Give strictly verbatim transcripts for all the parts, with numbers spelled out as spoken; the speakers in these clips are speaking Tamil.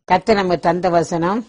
கர்த்தர் நம்ம தந்த வசனம்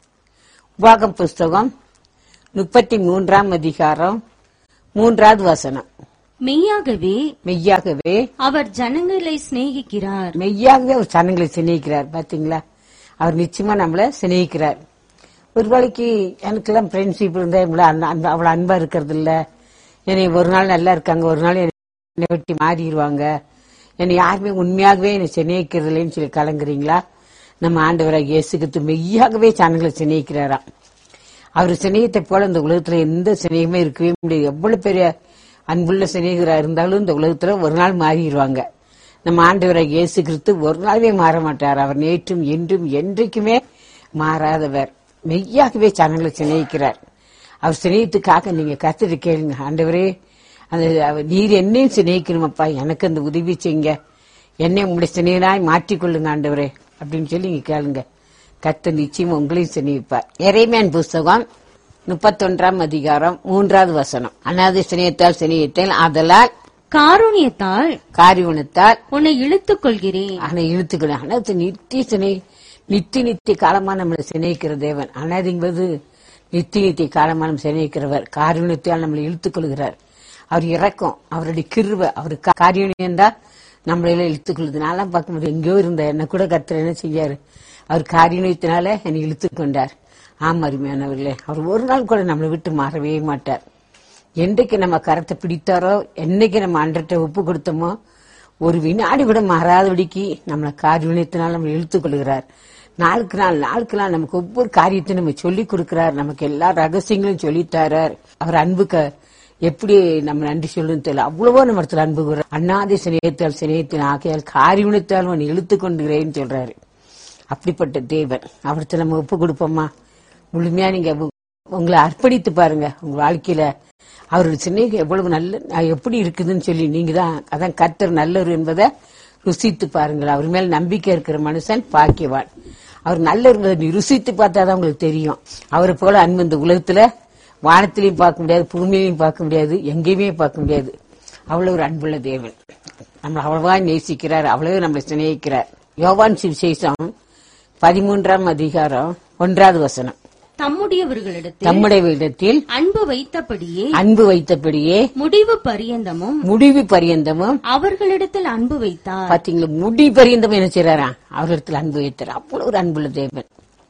உபாகம் புஸ்தகம் முப்பத்தி மூன்றாம் அதிகாரம் மூன்றாவது வசனம். மெய்யாகவே மெய்யாகவே அவர் ஜனங்களை சிநேகிக்கிறார். மெய்யாகவே அவர் ஜனங்களை சிநேகிக்கிறார். பாத்தீங்களா, அவர் நிச்சயமா நம்மள சிநேகிக்கிறார். ஒரு வேளைக்கு எனக்கெல்லாம் ஃப்ரெண்ட்ஷிப் இருந்தா இவ்வளவு அன்பா- அவ்வளவு அன்பா இருக்கிறது இல்ல. என்னை ஒரு நாள் நல்லா இருக்காங்க, ஒரு நாள் என்னை வெட்டி மாறிடுவாங்க, என்னை யாருமே உண்மையாகவே என்னை சிநேகிக்கிறது இல்லைன்னு சொல்லி கலங்குறீங்களா? நம்ம ஆண்டவராகிய இயேசு கிறிஸ்து மெய்யாகவே ஜனங்களை சிநேகிக்கிறாராம். அவர் சிநேகத்தை போல இந்த உலகத்துல எந்த சிநேகமே இருக்கவே முடியாது. எவ்வளவு பெரிய அன்புள்ள சிநேகிதரா இருந்தாலும் இந்த உலகத்துல ஒரு நாள் மாறிடுவாங்க. நம்ம ஆண்டவராகிய இயேசு கிறிஸ்து ஒரு நாளுமே மாற மாட்டார். அவர் நேற்றும் என்றும் என்றைக்குமே மாறாதவர். மெய்யாகவே ஜனங்களை சிநேகிக்கிறார். அவர் சிநேகத்துக்காக நீங்க கத்துட்டு கேளுங்க, ஆண்டவரே அந்த அவர் நீர் என்னையும் சிநேகிக்கணுமப்பா, எனக்கு அந்த உதவி செய்யுங்க, என்னை உங்களுடைய சிநேகனாய் மாற்றிக்கொள்ளுங்க ஆண்டவரே அப்படின்னு சொல்லி நீங்க கேளுங்க. கர்த்தர் நிச்சயம் உங்களையும் சிநேகிப்பார். எரேமியாவின் புஸ்தகம் முப்பத்தொன்றாம் அதிகாரம் மூன்றாவது வசனம். அநாதை சிநேகத்தால் சிநேகித்தேன், ஆதலால் காருண்யத்தால் காரியத்தால் உன்னை இழுத்துக் கொள்கிறேன். ஆனா இழுத்துக்கணும். அனாது நித்திய சினை நித்திய நித்திய காலமா நம்மளை சிநேகிக்கிற தேவன். அனாதிங்கிறது நித்திய நித்திய காலமா நம்ம சிநேகிக்கிறவர். காரியத்தால் நம்மளை இழுத்துக் கொள்கிறார். அவர் இறக்கம், அவருடைய கிருபை, அவருக்கு காரியம் தான் நம்மள இழுத்துக் கொள்ளுது. நான்லாம் பார்க்கும்போது எங்கேயோ இருந்த என்ன கூட கர்த்தர் என்ன செய்யாரு, அவர் காரியத்தினால என்னை இழுத்துக் கொண்டார். ஆமா அருமையானவர்களே, அவர் ஒரு நாள் கூட நம்மளை விட்டு மாறவே மாட்டார். என்றைக்கு நம்ம கரத்தை பிடித்தாரோ, என்னைக்கு நம்ம அன்றட்ட ஒப்பு கொடுத்தோமோ, ஒரு வினாடி கூட மாறாதபடிக்கு நம்மளை காரியத்தினால் நம்ம இழுத்துக் கொள்கிறார். நாளுக்கு நாள் நாளுக்கு நாள் நமக்கு ஒவ்வொரு காரியத்தையும் நம்ம சொல்லிக் கொடுக்கிறார். நமக்கு எல்லா ரகசியங்களும் சொல்லித்தாரார். அவர் அன்புக்கு எப்படி நம்ம நன்றி சொல்லணும்னு தெரியல, அவ்வளவோ நம்ம இடத்துல அன்பு கூறார். அண்ணாதி சிநேகத்தால் சிநேகத்தின் ஆகையால் காரியத்தால் அவன் இழுத்துக் கொண்டுகிறேன்னு சொல்றாரு. அப்படிப்பட்ட தேவன் அவர்கிட்ட நம்ம ஒப்பு கொடுப்போமா? முழுமையா நீங்க உ- உங்களை அர்ப்பணித்து பாருங்க. உங்க வாழ்க்கையில அவருடைய சிநேகம் எவ்வளவு நல்ல எப்படி இருக்குதுன்னு சொல்லி நீங்க தான் அதான் கர்த்தர் நல்லவர் என்பதை ருசித்து பாருங்கள். அவர் மேல் நம்பிக்கை இருக்கிற மனுஷன் பாக்கியவான். அவர் நல்லவர் என்பதை நீ ருசித்து பார்த்தாதான் உங்களுக்கு தெரியும். அவரை போல அன்பு இந்த உலகத்துல வானத்திலையும் பார்க்க முடியாது, பூமியிலையும் பார்க்க முடியாது, எங்கேயுமே பார்க்க முடியாது. அவ்வளவு ஒரு அன்புள்ள தேவன். நம்ம அவ்வளவா நேசிக்கிறார், அவ்வளவு நம்மளை சிநேகிக்கிறார். யோவான் சுவிசேஷம் பதிமூன்றாம் அதிகாரம் ஒன்றாவது வசனம். தம்முடையவர்களிடத்தில் தம்முடைய இடத்தில் அன்பு வைத்தபடியே அன்பு வைத்தபடியே முடிவு பரியந்தமும் முடிவு பரியந்தமும் அவர்களிடத்தில் அன்பு வைத்தார். பாத்தீங்களா, முடி பரியந்தமும் என்ன செய்யறாரா, அவரிடத்தில் அன்பு வைத்தார். அவ்வளவு ஒரு அன்புள்ள தேவன்.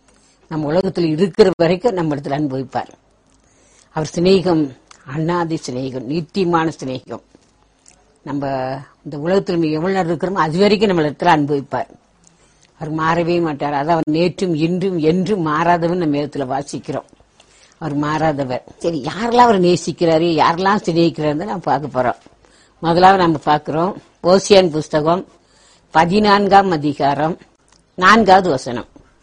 நம்ம உலகத்தில் இருக்கிற வரைக்கும் நம்ம இடத்துல அன்பு வைப்பார். அவர் சிநேகம் அண்ணாதி சிநேகம், நித்தியமான சிநேகம். நம்ம இந்த உலகத்தில் நம்ம எவ்வளவு நேரம் இருக்கிறோமோ அது வரைக்கும் நம்ம இடத்துல அன்பு வைப்பார். அவர் மாறவே மாட்டார். அதான் அவர் நேற்றும் இன்றும் என்றும் மாறாதவன் நம்ம இடத்துல வாசிக்கிறோம். அவர் மாறாதவர். சரி, யாரெல்லாம் அவர் நேசிக்கிறாரு, யாரெல்லாம் சிநேகிக்கிறாரு நம்ம பார்க்க போறோம். முதலாவது நம்ம பார்க்கிறோம் ஓசியான் புஸ்தகம் பதினான்காம் அதிகாரம் நான்காவது வசனம்.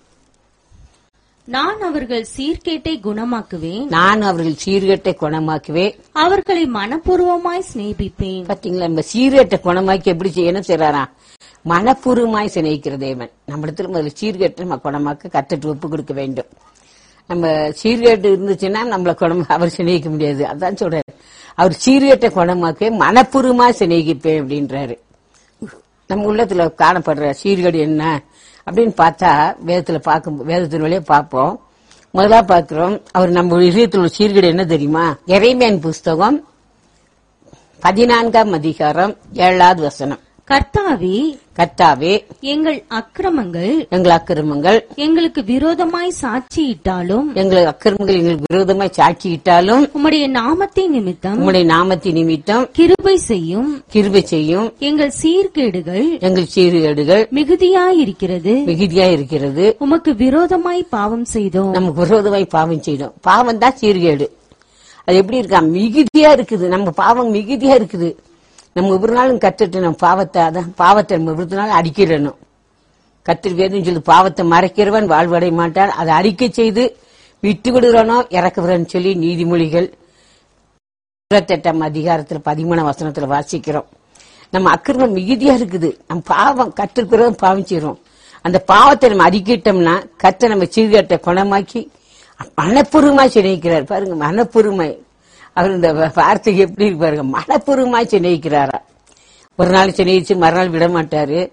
நான் அவர்கள் சீர்கேட்டை குணமாக்குவேன், நான் அவர்கள் சீர்கேட்டை குணமாக்குவே. அவர்களை மனப்பூர்வமாய் சிநேகிப்பேன். பாத்தீங்களா, நம்ம சீர்கேட்டை குணமாக்கி எப்படி செய்யணும் செய்யறாரா, மனப்பூர்வமாய் சிநேகிக்கிற தேவன். நம்ம இடத்துல முதல்ல சீர்கேட்டை நம்ம குணமாக்க கத்துட்டு ஒப்பு கொடுக்க வேண்டும். நம்ம சீர்கேட்டு இருந்துச்சுன்னா நம்மள குணம் அவர் சிநேகிக்க முடியாது. அதான் சொல்றாரு, அவர் சீர்கேட்டை குணமாக்கவே மனப்பூர்வமா சிநேகிப்பேன் அப்படின்றாரு. நம்ம உள்ளத்துல காணப்படுற சீர்கேடு என்ன அப்படின்னு பார்த்தா வேதத்துல பார்க்கும் வேதத்தின் வழியா பார்ப்போம். முதலா பார்க்கிறோம், அவர் நம்ம இதயத்தில் உள்ள சீர்கேடு என்ன தெரியுமா? எரேமியாவின் புஸ்தகம் பதினான்காம் அதிகாரம் ஏழாவது வசனம். கர்த்தாவே, கர்த்தாவே, எங்கள் அக்கிரமங்கள் எங்கள் அக்கிரமங்கள் எங்களுக்கு விரோதமாய் சாட்சியிட்டாலும், எங்கள் அக்கிரமங்கள் எங்களுக்கு விரோதமாய் சாட்சியிட்டாலும், உம்முடைய நாமத்தின் நிமித்தம் உம்முடைய நாமத்தின் நிமித்தம் கிருபை செய்யும். கிருபை செய்யும். எங்கள் சீர்கேடுகள் எங்கள் சீர்கேடுகள் மிகுதியாயிருக்கிறது. மிகுதியா இருக்கிறது. உமக்கு விரோதமாய் பாவம் செய்தோம். நமக்கு விரோதமாய் பாவம் செய்தோம். பாவம் தான் சீர்கேடு. அது எப்படி இருக்கா, மிகுதியா இருக்குது. நம்ம பாவம் மிகுதியா இருக்குது. நம்ம ஒவ்வொரு நாளும் கத்துட்டு நம்ம பாவத்தை அதான் பாவத்தை நம்ம ஒவ்வொரு நாள் அடிக்கிறணும். கத்திரி வேதம் சொல்லி பாவத்தை மறைக்கிறவன் வாழ்வடைய மாட்டான், அதை அறிக்கை செய்து விட்டு விடுறானோ இறக்குறன்னு சொல்லி நீதிமொழிகள் இருபத்தெட்டாம் அதிகாரத்துல பதிமூணாம் வசனத்துல வாசிக்கிறோம். நம்ம அக்கிரமம் மிகுதியா இருக்குது. நம்ம பாவம் கத்திருக்கிறோம், பாவம் செய்யறோம். அந்த பாவத்தை நம்ம அறிக்கிட்டோம்னா கத்த நம்ம சீர்கேட்டை குணமாக்கி மனப்பூர்வமாய் சிநேகிக்கிறார். பாருங்க, மனப்பூர்வமாய். அவர் இந்த வார்த்தைக்கு எப்படி இருப்பாருங்க, மனப்பூர்வமாய் சிநேகிக்கிறாரா. ஒரு நாள் சிநேகிச்சு மறுநாள் விட மாட்டாரு.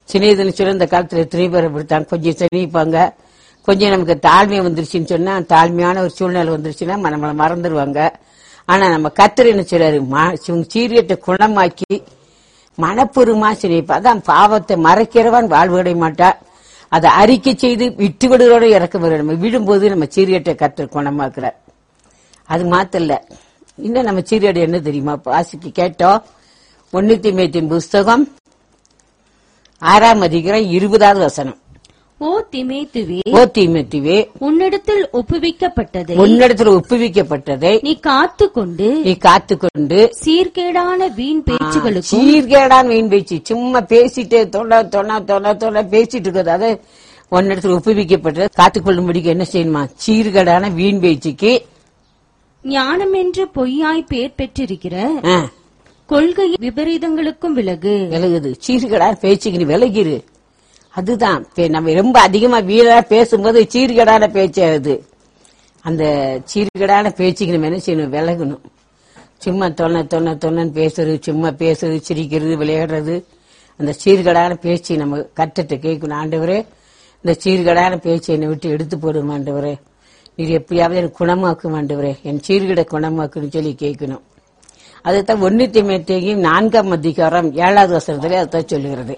சிநேகிதன் சொல்ல இந்த காலத்துல எத்தனை பேர் அப்படித்தான், கொஞ்சம் சிநேகிப்பாங்க, கொஞ்சம் நமக்கு தாழ்மை வந்துருச்சுன்னு சொன்னா, தாழ்மையான ஒரு சூழ்நிலை வந்துருச்சுன்னா நம்மளை மறந்துடுவாங்க. ஆனா நம்ம கர்த்தர் என்ன சொல்றாரு, சீரியத்தை குணமாக்கி மனப்பூர்வமா சிநேகிப்பா. அதான் பாவத்தை மறைக்கிறவன் வாழ்வுடைய மாட்டா, அதை அறிக்கை செய்து விட்டு விடுறோட இறக்க வரும். நம்ம விடும்போது நம்ம சீரியட்டை கர்த்தர் குணமாக்குறார். அது மாத்தல்ல, இன்னும் நம்ம சீரியடை என்ன தெரியுமா வாசிக்கு கேட்டோம். ஒன்னு தீமோத்தேயுவின் புஸ்தகம் ஆறாம் அதிகாரம் இருபதாவது வசனம். ஓ தீமோத்தேயுவே, ஓ தீமோத்தேயுவே, உன்னிடத்தில் ஒப்புவிக்கப்பட்டதை உன்னிடத்தில் ஒப்புவிக்கப்பட்டதை நீ காத்துக்கொண்டு நீ காத்துக்கொண்டு சீர்கேடான வீண் பேச்சுகளுக்கும் சீர்கேடான வீண் பேச்சு, சும்மா பேசிட்டு தொண தொண தொண தொண பேசிட்டு இருக்கிறது, அதை உன்னிடத்தில் ஒப்புவிக்கப்பட்டதை காத்துக்கொள்ளும்படிக்கு என்ன செய்யணுமா, சீர்கேடான வீண் பேச்சுக்கு ஞானம் என்று பொய்யாய் பேர் பெற்றிருக்கிற ஆ, கொள்கை விபரீதங்களுக்கும் விலகு. விலகுது. சீர்கேடான பேச்சுக்கு நீ விலகிரு. அதுதான் பே- நம்ம ரொம்ப அதிகமா வீரா பேசும்போது சீர்கேடான பேச்சாகுது. அந்த சீர்கேடான பேச்சுக்கு நம்ம என்ன செய்யணும், விலகணும். சும்மா தொன்ன தொன்ன தொன்னன்னு பேசுறது, சும்மா பேசுறது, சிரிக்கிறது, விளையாடுறது, அந்த சீர்கேடான பேச்சு நம்ம கற்றுட்டு கேட்கணும். ஆண்டவரே, இந்த சீர்கேடான பேச்சை என்னை விட்டு எடுத்து போடும் ஆண்டவரே, நீர் எப்படியாவது எனக்கு குணமாக்கும் ஆண்டவரே, என் சீர்கேட குணமாக்குன்னு சொல்லி கேட்கணும். அதுதான் ஒன்னு தீமோத்தேயு நான்காம் அதிகாரம் ஏழாவது வசனத்திலே அதுதான் சொல்லுகிறது.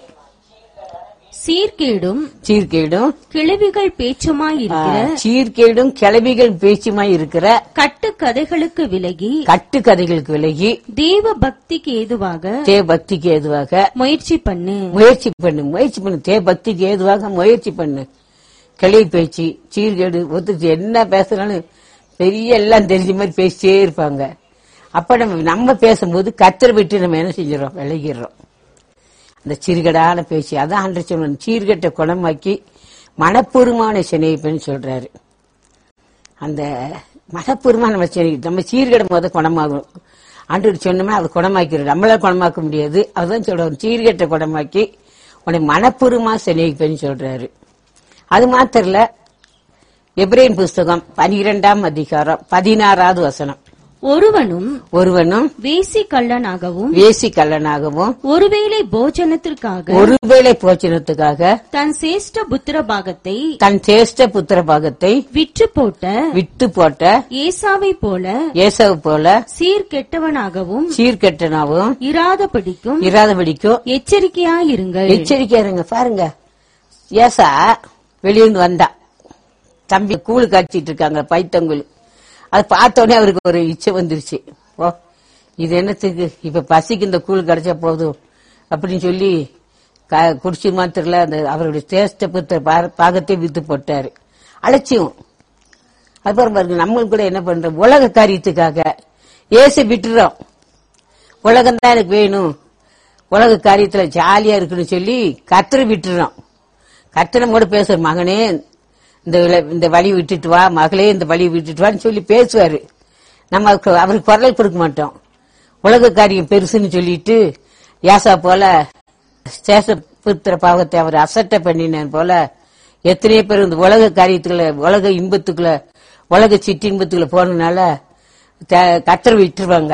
சீர்கேடும் சீர்கேடும் கிளவிகள் பேச்சுமாய் இருக்கிற சீர்கேடும் கிளவிகள் பேச்சுமாய் இருக்கிற கட்டுக்கதைகளுக்கு விலகி கட்டுக்கதைகளுக்கு விலகி தேவ பக்திக்கு ஏதுவாக தே பக்திக்கு ஏதுவாக முயற்சி பண்ணு. முயற்சி பண்ணு முயற்சி பண்ணு தே பக்திக்கு ஏதுவாக முயற்சி பண்ணு. கிளை பேச்சு, சீர்கேடு, ஒத்துச்சு என்ன பேசுறாலும் பெரிய எல்லாம் தெரிஞ்ச மாதிரி பேசிட்டே இருப்பாங்க. அப்ப நம்ம நம்ம பேசும்போது கத்தரை விட்டு நம்ம என்ன செஞ்சிடறோம், விலகிடுறோம். அந்த சீர்கேடான பேச்சு, அதான் ஆண்டவர் சொல்றாரு, சீர்கேட்டை குணமாக்கி மனப்பூர்வமான சிநேகிப்பேன்னு சொல்றாரு. அந்த மனப்பூர்வமா நம்ம சிநேகி நம்ம சீர்கேடும் போது குணமாகும். ஆண்டவர் சொன்னோம்னா அதை குணமாக்கிறார். நம்மளால குணமாக்க முடியாது. அதுதான் சொல்றாரு, சீர்கேட்டை குணமாக்கி உன்னை மனப்பூர்வமா சிநேகிப்பேன்னு சொல்றாரு. அது மாத்திரல, எபிரேயர் புஸ்தகம் பனிரெண்டாம் அதிகாரம் பதினாறாவது வசனம். ஒருவனும் ஒருவனும் வேசி கள்ளனாகவும் வேசி கள்ளனாகவும் ஒருவேளை போஜனத்திற்காக ஒருவேளை போச்சனத்துக்காக தன் சேஷ்ட புத்திர பாகத்தை தன் சேஷ்ட புத்திர பாகத்தை விற்று போட்ட விட்டு போட்ட ஏசாவை போல ஏசாவு போல சீர்கெட்டவனாகவும் சீர்கெட்டனாகவும் இராதபடிக்கும் இராதபடிக்கும் எச்சரிக்கையாயிருங்கள். எச்சரிக்கையா இருங்க. பாருங்க, ஏசா வெளியிருந்து வந்தா, தம்பி கூழ் காய்ச்சிட்டு இருக்காங்க, பைத்தங்குள். அது பார்த்தோடனே அவருக்கு ஒரு இச்சை வந்துருச்சு. ஓ, இது என்னத்துக்கு, இப்ப பசிக்கு இந்த கூழ் கிடைச்சா போதும் அப்படின்னு சொல்லி குடிச்சு மாத்திரல அந்த அவருடைய சேஷ்ட புத்திர பாகத்தை வித்து போட்டாரு. அலட்சியம். அப்புறம் பாருங்க, நம்மளும் கூட என்ன பண்றோம், உலக காரியத்துக்காக ஏசு விட்டுறோம். உலகம் தான் எனக்கு வேணும், உலக காரியத்துல ஜாலியா இருக்குன்னு சொல்லி கத்திர விட்டுறோம். கத்திரம் கூட பேசுற, மகனே இந்த இந்த வழி விட்டுட்டு வா, மகளே இந்த வழி விட்டுட்டு வான்னு சொல்லி பேசுவாரு. நம்ம அவருக்கு குரல் கொடுக்க மாட்டோம். உலக காரியம் பெருசுன்னு சொல்லிட்டு ஏசா போல சேஷபுத்திர பாவத்தை அவர் அசட்டை பண்ணின போல எத்தனையோ பேர் இந்த உலக காரியத்துக்குள்ள, உலக இன்பத்துக்குள்ள, உலக சிற்றின்பத்துக்குள்ள போனதுனால கத்தர் விட்டுருவாங்க.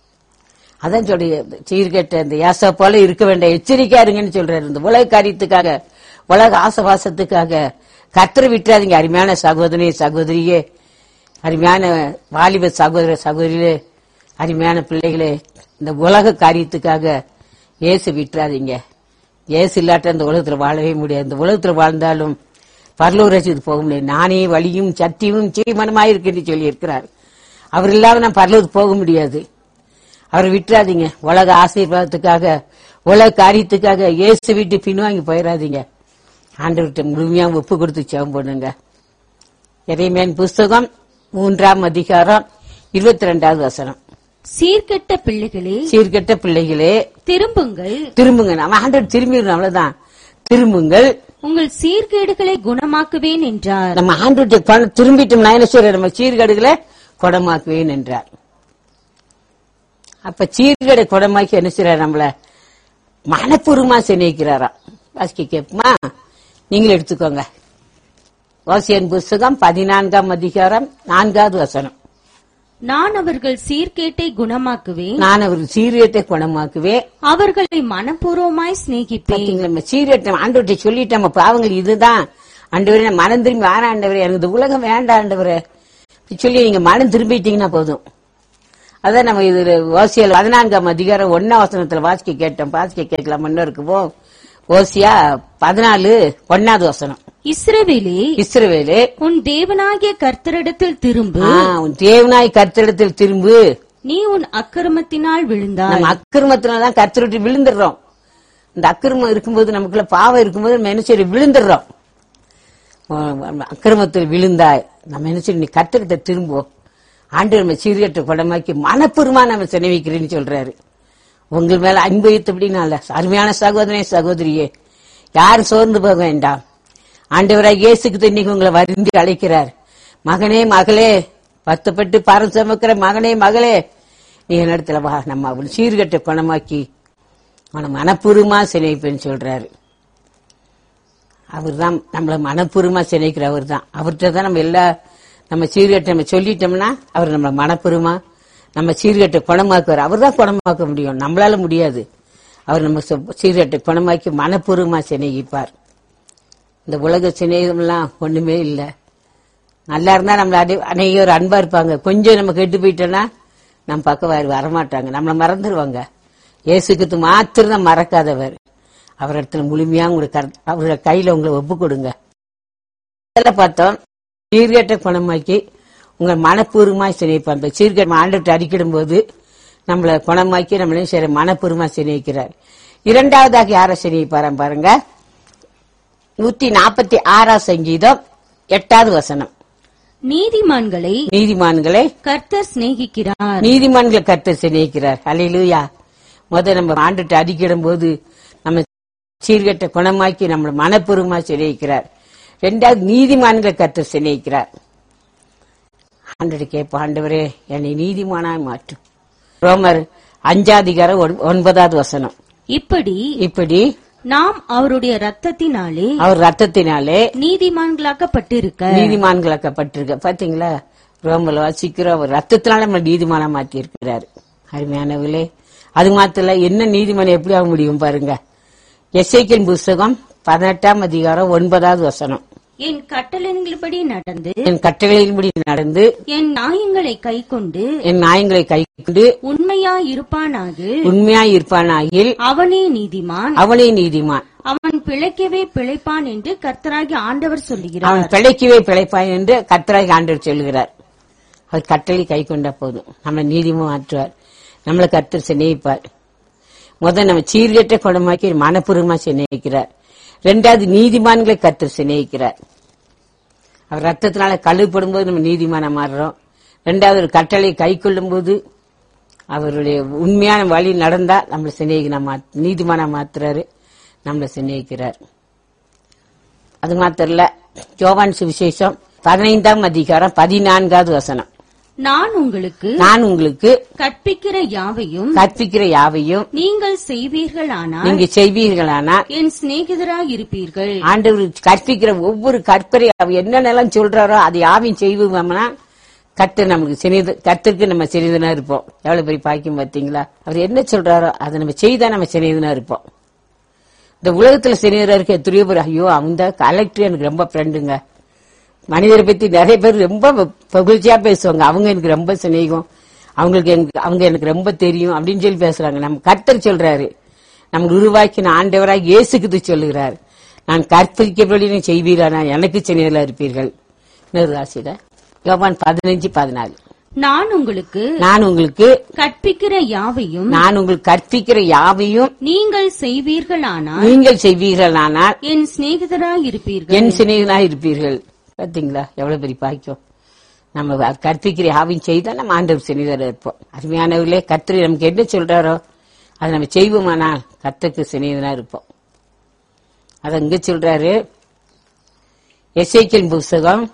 அதான் சொல்லி சீர்கேட்ட இந்த ஏசா போல இருக்க வேண்டாம், எச்சரிக்கையா இருங்கன்னு சொல்றாரு. இந்த உலக காரியத்துக்காக, உலக ஆசவாசத்துக்காக கத்தரை விட்டுறாதீங்க. அருமையான சகோதரி சகோதரியே, அருமையான வாலிப சகோதர சகோதரியே, அருமையான பிள்ளைகளே, இந்த உலக காரியத்துக்காக ஏசு விட்டுறாதீங்க. ஏசு இல்லாட்ட இந்த உலகத்துல வாழவே முடியாது. இந்த உலகத்துல வாழ்ந்தாலும் பரலோகத்துக்கு போக முடியாது. நானே வழியும் சத்தியமும் ஜீவனுமாயிருக்கேன்னு சொல்லி இருக்கிறார். அவர் இல்லாம நான் பரலோகத்துக்கு போக முடியாது. அவரை விட்டுறாதீங்க. உலக ஆசீர்வாதத்துக்காக, உலக காரியத்துக்காக ஏசு விட்டு பின்வாங்கி போயிடாதீங்க. ஆண்டவர்கிட்ட முழுமையா ஒப்பு கொடுத்து ஜெபம் பண்ணுங்க. எரேமியாவின் புஸ்தகம் மூன்றாம் அதிகாரம் இருபத்தி ரெண்டாவது வசனம். சீர்கெட்ட பிள்ளைகளே சீர்கெட்ட பிள்ளைகளே திரும்புங்கள். திரும்புங்க. நம்ம ஆண்டவர் திரும்பிடணும், அவ்வளவுதான். திரும்புங்கள், உங்கள் சீர்கேடுகளை குணமாக்குவேன் என்றார். நம்ம ஆண்டவர்கிட்ட திரும்பிட்டோம்னா என்ன சொல்ற, நம்ம சீர்கேடுகளை குணமாக்குவேன் என்றார். அப்ப சீர்கேடை குணமாக்கி என்ன செய்யறார், நம்மள மனப்பூர்வமா சிநேகிக்கிறாராம். வாசிக்க கேட்போமா? நீங்களும் எடுத்துக்கோங்க. ஓசியன் புஸ்தகம் பதினான்காம் அதிகாரம் நான்காவது வசனம். நான் அவர்கள் சீர்கேட்டை குணமாக்குவேன். நான் அவர்கள் சீர்கேட்டை குணமாக்குவேன். அவர்களை மனப்பூர்வமாய் சிநேகிப்பேன். பாத்தீங்களா, நம்ம சீர்கேட்டை ஆண்டவர்கிட்ட சொல்லிட்டு நம்ம பாவங்கள் இதுதான் ஆண்டவரே, நான் மனம் திரும்பி வேணாம் ஆண்டவரே, எனக்கு இந்த உலகம் வேண்டாம் ஆண்டவரே சொல்லி நீங்க மனம் திரும்பிட்டீங்கன்னா போதும். அதான் நம்ம இது ஓசியா பதினான்காம் அதிகாரம் ஒன்னா வசனத்துல வாசிக்க கேட்டோம். வாசிக்க கேட்கலாம் இருக்குவோ. ஓசியா பதினாலு ஒன்னாவது வசனம். இஸ்ரவேலே, இஸ்ரவேலே, உன் தேவனாகிய கர்த்தரிடத்தில் திரும்பு. உன் தேவனாய் கர்த்தரிடத்தில் திரும்பு. நீ உன் அக்கிரமத்தினால் விழுந்தாய். நம்ம அக்கிரமத்தினால்தான் கர்த்தரை விழுந்துடுறோம். இந்த அக்கிரமம் இருக்கும்போது, நமக்குள்ள பாவம் இருக்கும்போது நம்ம என்ன செய்ய விழுந்துடுறோம். அக்கிரமத்தில் விழுந்தாய். நம்ம என்ன செய்ய, நீ கர்த்தரிடத்தை திரும்புவோம். ஆண்டு நம்ம சீர்கேட்ட குணமாக்கி மனப்பூர்வமா நம்ம சினைவிக்கிறேன்னு சொல்றாரு. உங்கள் மேல அன்பு வைத்தபடினால அருமையான சகோதரனே சகோதரியே, யாரும் சோர்ந்து போக வேண்டாம். ஆண்டவராக இயேசுக்கு இன்னைக்கு உங்களை வருந்தி அழைக்கிறார். மகனே மகளே, பத்துப்பட்டு பாரம் சுமக்கிற மகனே மகளே, நீ என்னிடத்துல வா, நம்ம அவள் சீர்கட்ட குணமாக்கி அவனை மனப்பூர்வமா சினைப்பேன்னு சொல்றாரு. அவர் தான் நம்மள மனப்பூர்வமா சினைக்கிற அவர் தான். அவர்கிட்ட தான் நம்ம எல்லா நம்ம சீர்கட்ட நம்ம சொல்லிட்டோம்னா அவர் நம்ம மனப்பூர்வமா நம்ம சீர்கட்ட குணமாக்குவார். அவர் தான் குணமாக்க முடியும், நம்மளால முடியாது. அவர் நம்ம சீர்கட்ட குணமாக்கி மனப்பூர்வமா சிநேகிப்பார். இந்த உலக சிநேகம்லாம் ஒண்ணுமே இல்லை. நல்லா இருந்தா நம்மள அநேகர் அன்பா இருப்பாங்க. கொஞ்சம் நம்ம கெட்டு போயிட்டோம்னா நம்ம பக்கம் வரமாட்டாங்க, நம்மள மறந்துடுவாங்க. இயேசுக்கு மாத்திரம் தான் மறக்காதவர். அவர் இடத்துல முழுமையா உங்களுக்கு அவரோட கையில உங்களை ஒப்பு கொடுங்க. பார்த்தோம், சீர்கேட்ட குணமாக்கி உங்க மனப்பூர்வமாய் சிநேகிப்பார். சீர்கேட்ட ஆண்டுட்டு அடிக்கிடும் போது நம்மளை குணமாக்கி நம்மளையும் சரி மனப்பூர்வமா சிநேகிக்கிறார். இரண்டாவதாக யாரை சிநேகிப்பாராம் பாருங்க. நூத்தி நாற்பத்தி ஆறாம் சங்கீதம் எட்டாவது வசனம். நீதிமான்களை நீதிமான்களை கர்த்தர் சிநேகிக்கிறார். நீதிமான்களை கர்த்தர் சிநேகிக்கிறார். அல்லேலூயா. முத நம்ம ஆண்டுட்டு அடிக்கிடும் போது நம்ம சீர்கேட்ட குணமாக்கி நம்மளை மனப்பூர்வமா சிநேகிக்கிறார். ரெண்டாவது நீதிமான்களை கர்த்தர் சிநேகிக்கிறார். ஆண்டவரே கேட்ப, ஆண்டவரே என்னை நீதிமானாய் மாற்றும். ரோமர் அஞ்சாதிகாரம் ஒன்பதாவது வசனம். இப்படி இப்படி நாம் அவருடைய ரத்தத்தினாலே அவர் ரத்தத்தினாலே நீதிமான்களாக்கப்பட்டிருக்க நீதிமான்களாக்கப்பட்டிருக்க. பாத்தீங்களா, ரோமர்ல வாசிக்கிறோம், அவர் ரத்தத்தினால நம்ம நீதிமானா மாத்தி இருக்கிறாரு. அருமையானவர்களே, அது மாத்திர என்ன நீதிமான் எப்படி ஆக முடியும் பாருங்க. எசேக்கியேல் புஸ்தகம் பதினெட்டாம் அதிகாரம் ஒன்பதாவது வசனம். என் கட்டளைகளின்படி நடந்து என் கட்டளைகளின்படி நடந்து என் நியாயங்களை கைக்கொண்டு என் நியாயங்களை கைக்கொண்டு உண்மையாய் இருப்பானாகில் உண்மையாய் இருப்பானாகில் அவனே நீதிமான் அவனே நீதிமான் அவன் பிழைக்கவே பிழைப்பான் என்று கர்த்தராகி ஆண்டவர் சொல்லுகிறார். அவன் பிழைக்கவே பிழைப்பான் என்று கர்த்தராகி ஆண்டவர் சொல்லுகிறார். அவர் கட்டளை கை கொண்டா போதும், நம்மளை நீதிமா மாற்றுவார், நம்மளை கர்த்தர் சிநேகிப்பார். முதல் நம்ம சீர்கேட்ட குணமாக்கி மனப்பூர்வமா சிநேகிக்கிறார். ரெண்டாவது நீதிமான்களை கர்த்தர் சிநேகிக்கிறார். அவர் ரத்தத்தினால கழுவுப்படும் போது நம்ம நீதிமான மாறுறோம். ரெண்டாவது ஒரு கட்டளை கை கொள்ளும் போது அவருடைய உண்மையான வழி நடந்தா நம்மளை சிநேகின நீதிமான மாத்துறாரு, நம்மளை சிநேகிக்கிறார். அது மாத்திரல, யோவான் சுவிசேஷம் பதினைந்தாம் அதிகாரம் பதினான்காவது வசனம். நான் உங்களுக்கு நான் உங்களுக்கு கற்பிக்கிற யாவையும் கற்பிக்கிற யாவையும் நீங்கள் செய்வீர்களானால் நீங்க செய்வீர்களானால் என் சிநேகிதராய் இருப்பீர்கள். ஆண்டவர் கற்பிக்கிற ஒவ்வொரு கற்பரை அவர் என்னென்னலாம் சொல்றாரோ அது யாவையும் செய்வோம்னா கர்த்தர் நமக்கு சிறிது கர்த்தருக்கு நம்ம சிறிதனா இருப்போம். எவ்வளவு பெரிய பாக்கியம் பார்த்தீங்களா. அவர் என்ன சொல்றாரோ அதை நம்ம செய்தா நம்ம சிறிதனா இருப்போம். இந்த உலகத்துல சிறிதரா இருக்க எத்தனையோ பேர், ஐயோ அந்த கலெக்டர் எனக்கு ரொம்ப ஃப்ரெண்டுங்க, மனிதரை பத்தி நிறைய பேர் ரொம்ப பகுழ்ச்சியா பேசுவாங்க, அவங்க எனக்கு ரொம்ப சிநேகம், அவங்களுக்கு அவங்க எனக்கு ரொம்ப தெரியும் அப்படின்னு சொல்லி பேசுறாங்க. நம்ம கர்த்தர் சொல்றாரு, நமக்கு உருவாக்கின ஆண்டவராக இயேசுக்கு சொல்லுகிறார், நான் கற்பிக்கப்படி செய்வீரானா எனக்கு சிநேகிதரா இருப்பீர்கள். யோவான் பதினஞ்சு பதினாலு. நான் உங்களுக்கு நான் உங்களுக்கு கற்பிக்கிற யாவையும் நான் உங்களுக்கு கற்பிக்கிற யாவையும் நீங்கள் செய்வீர்களானால் நீங்கள் செய்வீர்களானால் என் சிநேகிதராய் இருப்பீர்கள் என் சிநேகிதராய் இருப்பீர்கள். பாத்தீங்களா எவ்வளவு பெரிய பாக்கியம். நம்ம கற்பிக்கிற யாவையும் செய்தா நம்ம ஆண்டவர் சிநேகிதரா இருப்போம். அருமையானவர்களே, கர்த்தர் நமக்கு என்ன சொல்றாரோ அதை நம்ம செய்வோமானால் கர்த்தருக்கு சிநேகிதரா இருப்போம். அத இங்க சொல்றாரு, எசேக்கியேல் புஸ்தகம்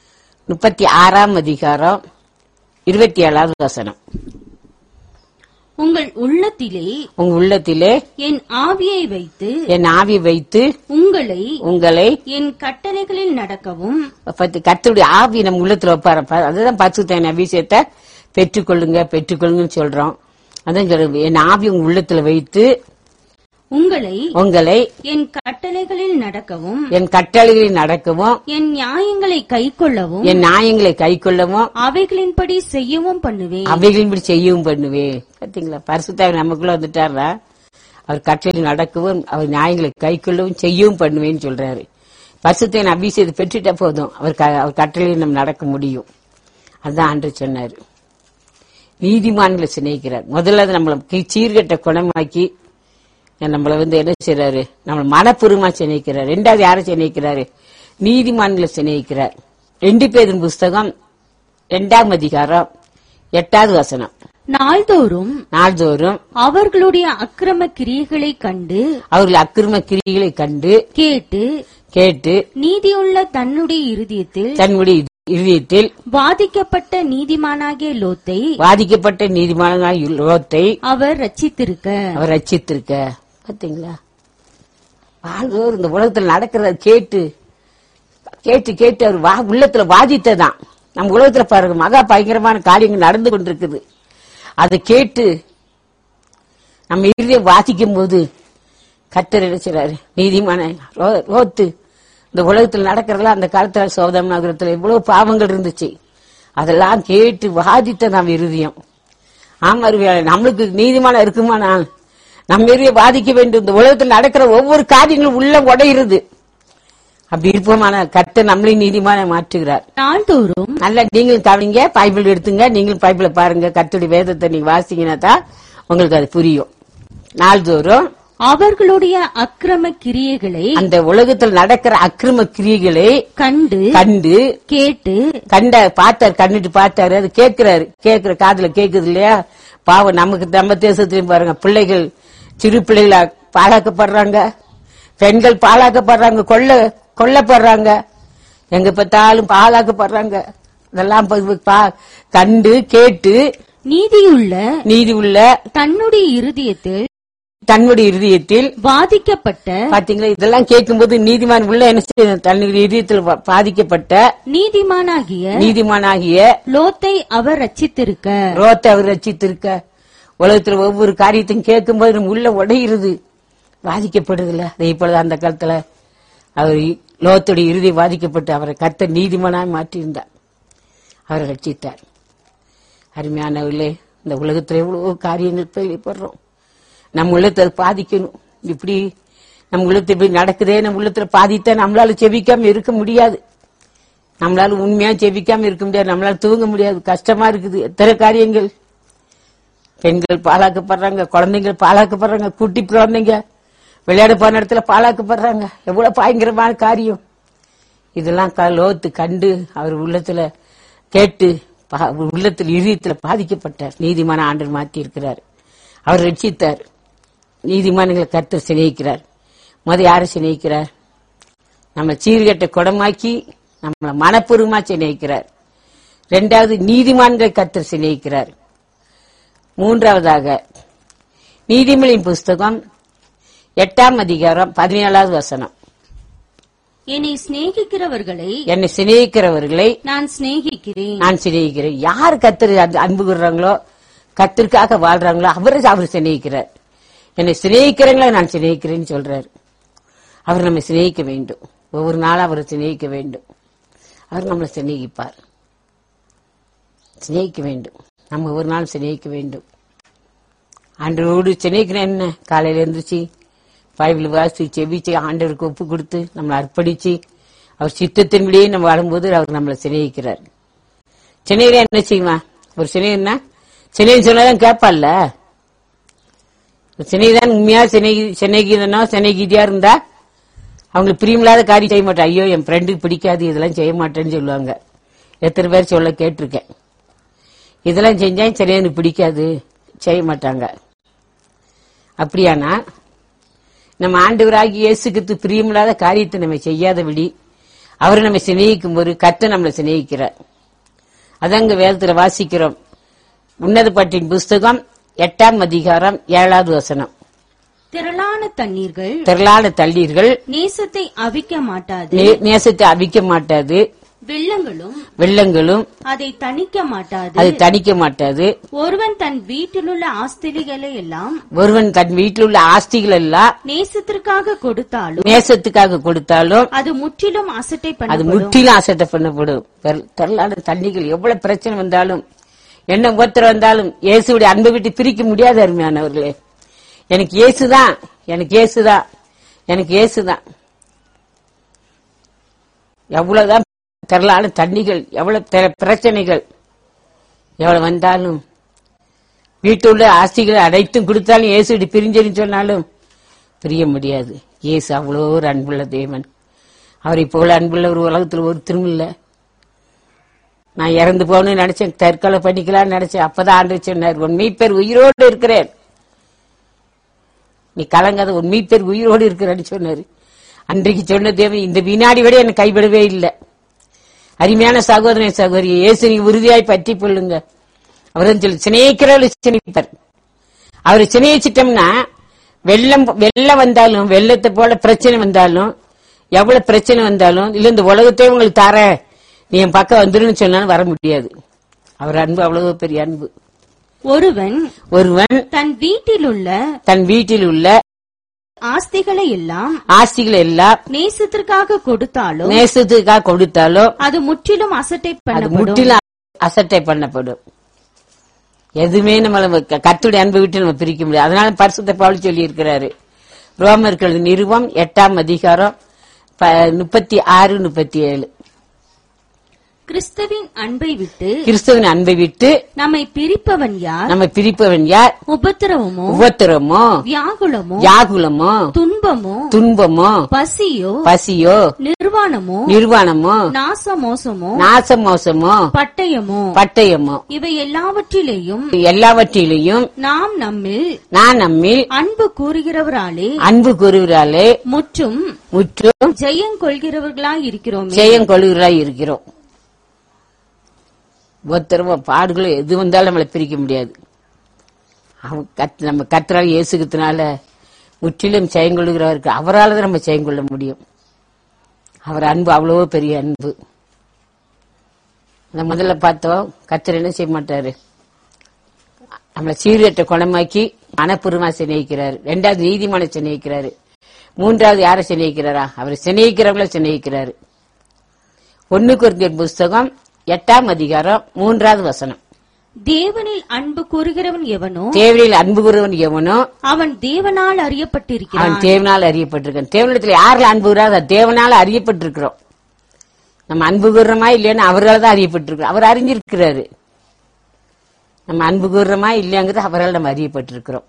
முப்பத்தி ஆறாம் அதிகாரம் இருபத்தி ஏழாவது வசனம். உங்கள் உள்ளத்திலே உங்க உள்ளத்திலே என் ஆவியை வைத்து என் ஆவி வைத்து உங்களை உங்களை என் கட்டளைகளில் நடக்கவும் பத்து கர்த்தருடைய ஆவி நம்ம உள்ளத்துல வைப்பாரு. அதுதான் பரிசுத்த அபிஷேகத்தை பெற்றுக்கொள்ளுங்க பெற்றுக்கொள்ளுங்கன்னு சொல்றோம். அதான் சொல்ற என் ஆவி உங்க உள்ளத்துல வைத்து உங்களை உங்களை என் கட்டளைகளில் நடக்கவும் என் கட்டளைகளில் நடக்கவும் என் நியாயங்களை கைக்கொள்ளவும் என் நியாயங்களை கைக்கொள்ளவும் அவைகளின்படி செய்யவும் பண்ணுவேன். அவைகளின்படி செய்யவும் பண்ணுவேன். பாத்தீங்களா, பரிசுத்தாவி நமக்குள்ள வந்துட்டாரா, அவர் கட்டளையில் நடக்கவும் அவர் நியாயங்களை கைக்கொள்ளவும் செய்யவும் பண்ணுவேன்னு சொல்றாரு. பரிசுத்த அபிஷேகத்தை பெற்றுட்டா போதும் அவர் அவர் கட்டளையில் நம்ம நடக்க முடியும். அதுதான் ஆண்டு சொன்னாரு. நீதிமான்களை சிநேகிக்கிறார். முதல்ல நம்மளை சீர்கட்ட குணமாக்கி நம்மள வந்து என்ன செய்யறாரு, நம்ம மனப்பூர்வமா சிநேகிக்கிறார். ரெண்டாவது யாரை சிநேகிக்கிறாரு, நீதிமான்களை சிநேகிக்கிறார். ரெண்டு பேரின் புஸ்தகம் இரண்டாம் அதிகாரம் எட்டாவது வசனம். நாள்தோறும் நாள்தோறும் அவர்களுடைய அக்கிரம கிரியைகளை கண்டு அவர்கள் அக்கிரம கிரியைகளை கண்டு கேட்டு கேட்டு நீதியுள்ள தன்னுடைய இருதயத்தில் தன்னுடைய இருதயத்தில் பாதிக்கப்பட்ட நீதிமானாகிய லோத்தை பாதிக்கப்பட்ட நீதிமானாகிய லோத்தை அவர் ரட்சித்திருக்க அவர் ரட்சித்திருக்க. பாத்தீங்களா, வாழ்வோர் இந்த உலகத்துல நடக்கிறத கேட்டு கேட்டு கேட்டு அவர் வா உள்ளத்துல பாதித்ததான். நம்ம உலகத்துல பாருங்க, மகா பயங்கரமான காரியங்கள் நடந்து கொண்டிருக்குது. அதை கேட்டு நம்ம இறுதியை வாசிக்கும் போது கர்த்தர் என்ன செய்றாரு, நீதிமான ரோத்து இந்த உலகத்தில் நடக்கிறதெல்லாம் அந்த காலத்துல சோதம் நகரத்துல எவ்வளவு பாவங்கள் இருந்துச்சு, அதெல்லாம் கேட்டு வாதித்த நாம் இருதயம். ஆமா, நம்மளுக்கு நீதிமான இருக்குமா, நான் நம்ம இருதய பாதிக்க வேண்டும். இந்த உலகத்தில் நடக்கிற ஒவ்வொரு காரியங்களும் உள்ள உடையிறது. அப்படி இருப்போமான கர்த்தர் நம்மளையும் நீதிமான மாற்றுகிறார். நாள்தோறும் நல்லா நீங்களும் கவனிங்க, பைபிள் எடுத்துங்க, நீங்களும் பைபிளை பாருங்க, கர்த்தருடைய வேதத்தை நீங்க வாசிங்கன்னா தான் உங்களுக்கு அது புரியும். நாள்தோறும் அவர்களுடைய அக்கிரம கிரியைகளை அந்த உலகத்தில் நடக்கிற அக்கிரம கிரியைகளை கண்டு கண்டு கேட்டு கண்ட பார்த்தாரு, கண்ணிட்டு பார்த்தாரு, அது கேட்கிறாரு, கேட்கிற காதுல கேக்குது இல்லையா. பாவம் நமக்கு நம்ம தேசத்திலையும் பாருங்க, பிள்ளைகள் சிறு பிள்ளைகளா பாழாக்கப்படுறாங்க, பெண்கள் பாழாக்கப்படுறாங்க, கொல்ல கொல்லப்படுறாங்க, எங்க பார்த்தாலும் பாழாக்கப்படுறாங்க. இதெல்லாம் கண்டு கேட்டு நீதியுள்ள நீதி உள்ள தன்னுடைய இருதயத்தில் தன்னுடைய இருதயத்தில் பாதிக்கப்பட்ட பாத்தீங்களா, இதெல்லாம் கேட்கும்போது நீதிமான் உள்ள என்ன செய்யணும், தன்னுடைய இருதயத்தில் பாதிக்கப்பட்ட நீதிமானாகிய நீதிமானாகிய லோத்தை அவர் ரட்சித்திருக்க ரோத்தை அவர் ரட்சித்திருக்க. உலகத்துல ஒவ்வொரு காரியத்தையும் கேட்கும்போது நம்ம உள்ள உடையிறது, பாதிக்கப்படுது இல்ல. அதே போல அந்த காலத்துல அவர் லோத்துடைய இறுதி பாதிக்கப்பட்டு அவரை கர்த்தர் நீதிமானாக மாற்றியிருந்தார், அவரை ரட்சித்தார். அருமையானவர்களே, இந்த உலகத்துல எவ்வளவு காரியங்கள் கேள்விப்படுறோம். நம்ம உள்ளத்தை பாதிக்கணும். இப்படி நம்ம உள்ளத்தை இப்படி நடக்குதே, நம்ம உள்ளத்துல பாதித்தா நம்மளால செவிக்காம இருக்க முடியாது, நம்மளால உண்மையா செவிக்காம இருக்க முடியாது, நம்மளால தூங்க முடியாது, கஷ்டமா இருக்குது. எத்தனை காரியங்கள், பெண்கள் பாழாக்கப்படுறாங்க, குழந்தைகள் பாழாக்கப்படுறாங்க, குட்டி குழந்தைங்க விளையாட போன இடத்துல பாழாக்கப்படுறாங்க. எவ்வளவு பயங்கரமான காரியம் இதெல்லாம். லோத்து கண்டு அவர் உள்ளத்துல கேட்டு உள்ளத்தில் இதயத்துல பாதிக்கப்பட்டார். நீதிமான ஆண்டவர் மாற்றி இருக்கிறார், அவர் ரட்சித்தார். நீதிமான்களை கர்த்தர் சிநேகிக்கிறார். முத யாரை சிநேகிக்கிறார், நம்ம சீர்கட்ட குடமாக்கி நம்மள மனப்பூர்வமா சிநேகிக்கிறார். இரண்டாவது நீதிமான்களை கர்த்தர் சிநேகிக்கிறார். மூன்றாவதாக நீதிமொழியின் புஸ்தகம் எட்டாம் அதிகாரம் பதினேழாவது வசனம். என்னை சிநேகிக்கிறவர்களை என்னை சிநேகிக்கிறவர்களை நான் சிநேகிக்கிறேன் நான் சிநேகிக்கிறேன். யார் கர்த்தர் அன்பு கூறுறாங்களோ, கர்த்தருக்காக வாழ்றாங்களோ அவரை அவர் சிநேகிக்கிறார். என்னை சிநேகிக்கிறவங்களை நான் சிநேகிக்கிறேன்னு சொல்றாரு. அவர் நம்ம சிநேகிக்க வேண்டும், ஒவ்வொரு நாளும் அவரை சிநேகிக்க வேண்டும். அவர் நம்மளை சிநேகிப்பார், சிநேகிக்க வேண்டும். நம்ம ஒவ்வொரு நாளும் சிநேகிக்க வேண்டும். ஆண்டவரோடு சிநேகிக்கிறேன் என்ன, காலையில எழுந்திரிச்சு பைபிள் வாசி செவிச்சு ஆண்டவருக்கு ஒப்பு கொடுத்து நம்மளை அர்ப்பணிச்சு அவர் சித்தத்தின்படியே நம்ம வாழும்போது அவர் நம்மளை சிநேகிக்கிறார். சிநேகிற என்ன செய்வான், ஒரு சிநேகன்னா சிநேகி சொன்னதான் கேட்பான்ல. சிநேகிதான் உண்மையா சிநேகி சிநேகிதனோ சிநேகிதியா இருந்தா அவங்களுக்கு பிரியமில்லாத காரியம் செய்ய மாட்டேன். ஐயோ என் ஃப்ரெண்டுக்கு பிடிக்காது, இதெல்லாம் செய்ய மாட்டேன்னு சொல்லுவாங்க. எத்தனை பேர் சொல்ல கேட்டிருக்கேன். இதெல்லாம் செஞ்சா சிநேகனுக்கு பிடிக்காது, செய்ய மாட்டாங்க. அப்படியானா நம்ம ஆண்டவராகி இயேசுக்கு பிரியமில்லாத காரியத்தை நம்ம செய்யாதபடி அவரை நம்ம சிநேகிக்கும் போது கர்த்தர் நம்மளை சிநேகிக்கிறார். அதங்க வேதத்துல வாசிக்கிறோம். உன்னத பாட்டின் புஸ்தகம் எட்டாம் அதிகாரம் ஏழாவது வசனம். திரளான தண்ணீர்கள் திரளான தண்ணீர்கள் நேசத்தை அவிக்க மாட்டாது, நே- நேசத்தை அவிக்க மாட்டாது, வெள்ளங்களும் வெள்ளங்களும் அதை தணிக்க மாட்டாது. அது தணிக்க மாட்டாது. ஒருவன் தன் வீட்டிலுள்ள ஆஸ்திகளை எல்லாம் ஒருவன் தன் வீட்டில் உள்ள ஆஸ்திகள் எல்லாம் நேசத்திற்காக கொடுத்தாலும் நேசத்துக்காக கொடுத்தாலும் அது முற்றிலும் அசட்டை அது பண்ணப்படும். முற்றிலும் அசட்டை பண்ணப்படும். தெர- திரளான தண்ணிகள் எவ்வளவு பிரச்சனை வந்தாலும் என்ன உபத்திரம் வந்தாலும் இயேசுடைய அன்பை விட்டு பிரிக்க முடியாது. அருமையானவர்களே, எனக்கு இயேசுதான், எனக்கு இயேசுதான், எனக்கு இயேசுதான். எவ்வளவுதான் திரளான தண்ணிகள், எவ்வளவு திர- பிரச்சனைகள் எவ்வளவு வந்தாலும் வீட்டுள்ள ஆஸ்திகளை அனைத்தும் கொடுத்தாலும் இயேசு இப்படி பிரிஞ்சேன்னு சொன்னாலும் பிரிய முடியாது. இயேசு அவ்வளோ ஒரு அன்புள்ள தேவன். அவரை போல அன்புள்ள ஒரு உலகத்தில் ஒருத்தரும் இல்லை. நான் இறந்து போகணும்னு நினைச்சேன், தற்கொலை பண்ணிக்கலாம்னு நினைச்சேன். அப்பதான் ஆண்டு சொன்னார், உன் மீட்பர் உயிரோடு இருக்கிறேன், நீ கலங்காத, உன் மீட்பர் உயிரோடு இருக்கிறேன்னு சொன்னாரு. அன்றைக்கு சொன்ன தேவன் இந்த வினாடி விட என்னை கைவிடவே இல்லை. அருமையான சகோதரனை சகோதரி, இயேசு நீ உறுதியாய் பற்றி கொள்ளுங்க. அவர் சொல்லி சிநேகிக்கிறவர்கள் சிநேகிப்பார். அவரை சிநேகிச்சிட்டோம்னா வெள்ளம் வெள்ளம் வந்தாலும், வெள்ளத்தை போல பிரச்சனை வந்தாலும், எவ்வளவு பிரச்சனை வந்தாலும், இல்ல இந்த உலகத்தையும் உங்களுக்கு தர, நீ என் பக்கம் வந்துருன்னு சொன்னாலும் வர முடியாது. அவர் அன்பு அவ்வளவு பெரிய அன்பு. ஒருவன் ஒருவன் தன் வீட்டிலுள்ள தன் வீட்டில் உள்ள ஆஸ்திகளை எல்லாம் ஆஸ்திகள் எல்லாம் நேசத்திற்காக கொடுத்தாலும் நேசத்துக்காக கொடுத்தாலும் அது முற்றிலும் அசட்டை அது பண்ணப்படும். முற்றிலும் அசட்டை பண்ணப்படும். எதுவுமே நம்மள கர்த்தருடைய அன்பை விட்டு நம்ம பிரிக்க முடியாது. அதனால பரிசுத்த பவுல் சொல்லி இருக்கிறாரு, ரோமர்கள் நிருபம் எட்டாம் அதிகாரம் முப்பத்தி ஆறு முப்பத்தி ஏழு. கிறிஸ்துவின் அன்பை விட்டு கிறிஸ்துவின் அன்பை விட்டு நம்மை பிரிப்பவன் யார்? நம்ம பிரிப்பவன் யார்? உபத்திரவமோ, உபத்திரமோ, வியாகுலமோ, யாகுலமோ, துன்பமோ, துன்பமோ, பசியோ, பசியோ, நிர்வாணமோ, நிர்வாணமோ, நாசமோசமோ, நாசமோசமோ, பட்டயமோ, பட்டயமோ, இவை எல்லாவற்றிலேயும் எல்லாவற்றிலையும் நாம் நம்மில் நான் நம்மில் அன்பு கூறுகிறவராலே அன்பு கூறுகிறாளே முற்றும் முற்றும் ஜெயங்கொள்கிறவர்களாய் இருக்கிறோம். ஜெயம் கொள்கிறாய் இருக்கிறோம். ஒருத்தரமா பாடுகளும் எது வந்தாலும் நம்மளை பிரிக்க முடியாது. அவன் கத் நம்ம கத்தரால் இயேசுகிறதுனால முற்றிலும் ஜெயங்கொள்கிறவருக்கு அவரால் தான் நம்ம ஜெயங்கொள்ள முடியும். அவர் அன்பு அவ்வளவோ பெரிய அன்பு. நம்ம முதல்ல பார்த்தோம், கத்தர் என்ன செய்ய மாட்டாரு, நம்மளை சீர்கட்ட குணமாக்கி மனப்பூர்வமா சிநேகிக்கிறாரு. ரெண்டாவது நீதிமான சிநேகிக்கிறாரு. மூன்றாவது யாரை சிநேகிக்கிறாரா? அவர் சிநேகிக்கிறவங்கள சிநேகிக்கிறாரு. ஒன்னு கொரிந்தியர் புஸ்தகம் எட்டாம் அதிகாரம் மூன்றாவது வசனம். தேவனில் அன்பு கூறுகிறவன் எவனோ தேவனில் அன்பு கூறுவன் எவனோ அவன் தேவனால் அவன் அறியப்பட்டிருக்கிறான். தேவனால் அறியப்பட்டிருக்கான். தேவனிடத்துல யாரில் அன்பு கூறாத தேவனால அறியப்பட்டிருக்கிறோம். நம்ம அன்பு கூறுறமா இல்லைன்னு அவரால் தான் அறியப்பட்டிருக்கிறோம். அவர் அறிஞ்சிருக்கிறாரு. நம்ம அன்பு கூறுறமா இல்லையாங்கிறது அவரால் நம்ம அறியப்பட்டிருக்கிறோம்.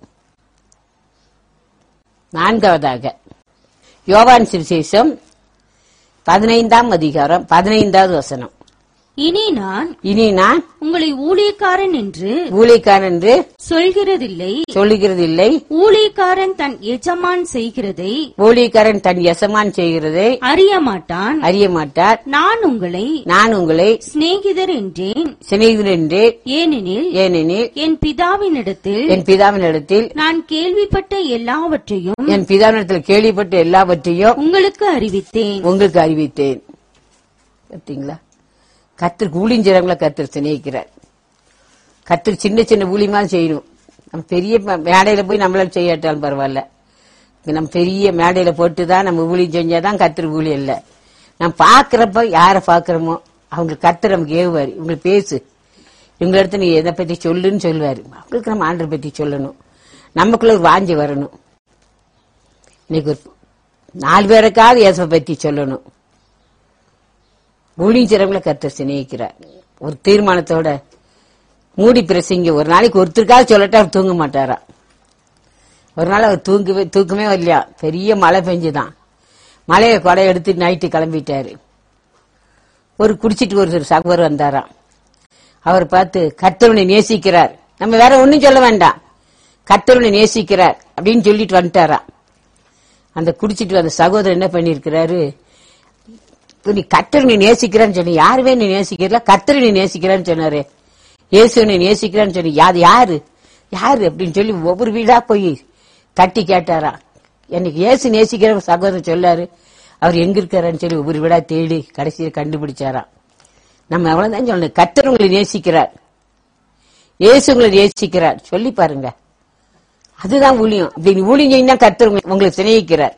நான்காவதாக யோவான் சுவிசேஷம் பதினைந்தாம் அதிகாரம் பதினைந்தாவது வசனம். இனி நான் இனி நான் உங்களை ஊழியக்காரன் என்று ஊழியக்காரன் என்று சொல்கிறதில்லை, சொல்லுகிறது இல்லை. ஊழியக்காரன் தன் எஜமான் செய்கிறதை ஊழியக்காரன் தன் எசமான் செய்கிறதை அறிய மாட்டான். அறிய மாட்டார். நான் உங்களை நான் உங்களை சிநேகிதர் என்றேன், சிநேகிதர் என்று, ஏனெனில் ஏனெனில் என் பிதாவினிடத்தில் என் பிதாவினிடத்தில் நான் கேள்விப்பட்ட எல்லாவற்றையும் என் பிதாவினிடத்தில் கேள்விப்பட்ட எல்லாவற்றையும் உங்களுக்கு அறிவித்தேன். உங்களுக்கு அறிவித்தேன். பார்த்தீங்களா, கர்த்தருக்கு ஊழியஞ்சவங்களை கர்த்தர் சிநேகிக்கிறார். கர்த்தர் சின்ன சின்ன ஊழியமா செய்யணும். நம்ம பெரிய மேடையில போய் நம்மளால செய்யாட்டாலும் பரவாயில்ல. நம்ம பெரிய மேடையில போட்டுதான் நம்ம ஊழியம் செஞ்சாதான் கர்த்தர் ஊழியம் இல்ல. நம்ம பாக்குறப்ப யார பாக்குறோமோ அவங்களுக்கு கர்த்தர் நமக்கு ஏவுவாரு, இவங்களுக்கு பேசு, இவங்க இடத்துல நீ எதை பத்தி சொல்லுன்னு சொல்லுவாரு. அவங்களுக்கு நம்ம ஆண்டரை பத்தி சொல்லணும். நமக்குள்ள ஒரு வாஞ்சி வரணும். இன்னைக்கு ஒரு நாலு பேருக்காவது இயேசுவை பத்தி சொல்லணும். ஊழியஞ்சவங்களை கர்த்தர் சிநேகிக்கிறார். ஒரு தீர்மானத்தோட மூடி பிரசிங்க ஒரு நாளைக்கு ஒருத்தருக்காக சொல்லட்டா அவர் தூங்க மாட்டாரா. ஒரு நாள் அவர் தூங்கவே தூக்கமே வரலையா, பெரிய மழை பெஞ்சுதான். மழையை கொடை எடுத்து நைட்டு கிளம்பிட்டாரு. ஒரு குடிச்சிட்டு ஒரு சகோதரர் வந்தாராம். அவர் பார்த்து கர்த்தருனை நேசிக்கிறார், நம்ம வேற ஒன்னும் சொல்ல வேண்டாம், கர்த்தருனை நேசிக்கிறார் அப்படின்னு சொல்லிட்டு வந்துட்டாராம். அந்த குடிச்சிட்டு அந்த சகோதரர் என்ன பண்ணிருக்கிறாரு, நீ கர்த்தரை நீ நேசிக்கிறான்னு சொன்ன, யாருமே நீ நேசிக்கிறல, கர்த்தரை நீ நேசிக்கிறான்னு சொன்னாரு. இயேசு நீ நேசிக்கிறான்னு சொன்ன, அது யாரு? யாரு அப்படின்னு சொல்லி ஒவ்வொரு வீடா போய் தட்டி கேட்டாரா. எனக்கு ஏசு நேசிக்கிற சகோதரர் சொல்லாரு, அவர் எங்க இருக்காருன்னு சொல்லி ஒவ்வொரு வீடா தேடி கடைசியை கண்டுபிடிச்சாராம். நம்ம அவ்வளவுதான் சொல்லணும், கர்த்தர் உங்களை நேசிக்கிறார், ஏசு உங்களை நேசிக்கிறார் சொல்லி பாருங்க. அதுதான் ஊழியம். அப்படி ஊழியம் செய்யினா கர்த்தர் உங்களை சிநேகிக்கிறார்.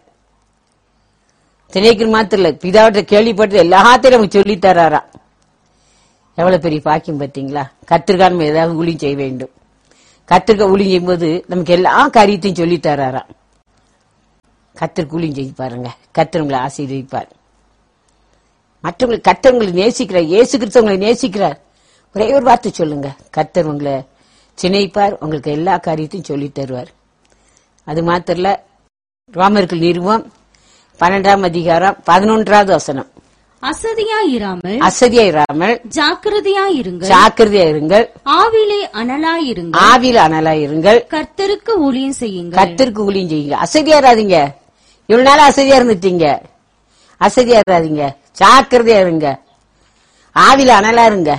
சிநேகிக்கிற மாத்திரம் இல்ல, பிதாவற்ற கேள்விப்பட்டு எல்லாத்தையும் நமக்கு சொல்லி தராரா. எவ்வளவு பெரிய பாக்கியம் பார்த்தீங்களா. கர்த்தருக்காக நம்ம ஏதாவது ஊழியம் செய்ய வேண்டும். கர்த்தருக்கு ஊழியம் செய்யும் போது நமக்கு எல்லா காரியத்தையும் சொல்லி தராரா. கர்த்தருக்கு ஊழியம் செய்து பாருங்க, கர்த்தர் உங்களை ஆசீர்வதிப்பார். மற்றவங்களை கர்த்தர் உங்களை நேசிக்கிறார், இயேசு கிறிஸ்து உங்களை நேசிக்கிறார். ஒரே ஒரு வார்த்தை சொல்லுங்க, கர்த்தர் உங்களை சிநேகிப்பார், உங்களுக்கு எல்லா காரியத்தையும் சொல்லி தருவார். அது மாத்திரல, ரோமர்கள் நிறுவம் பன்னெண்டாம் அதிகாரம் பதினொன்றாவது வசனம், அசதியாயிராமல் அசதியாயிராமல் ஜாக்கிரதையாயிருங்கள் ஜாக்கிரதையாயிருங்கள் ஆவிலே அனலாயிருங்கள் ஆவில அனலாயிருங்கள் கர்த்தருக்கு ஊழியம் செய்யுங்கள் கர்த்தருக்கு ஊழியம் செய்யுங்க. அசதியாராதீங்க. இவ்வளவு நாள் அசதியா இருந்துட்டீங்க, அசதியாராதீங்க, ஜாக்கிரதையா இருங்க, ஆவில அனலா இருங்க.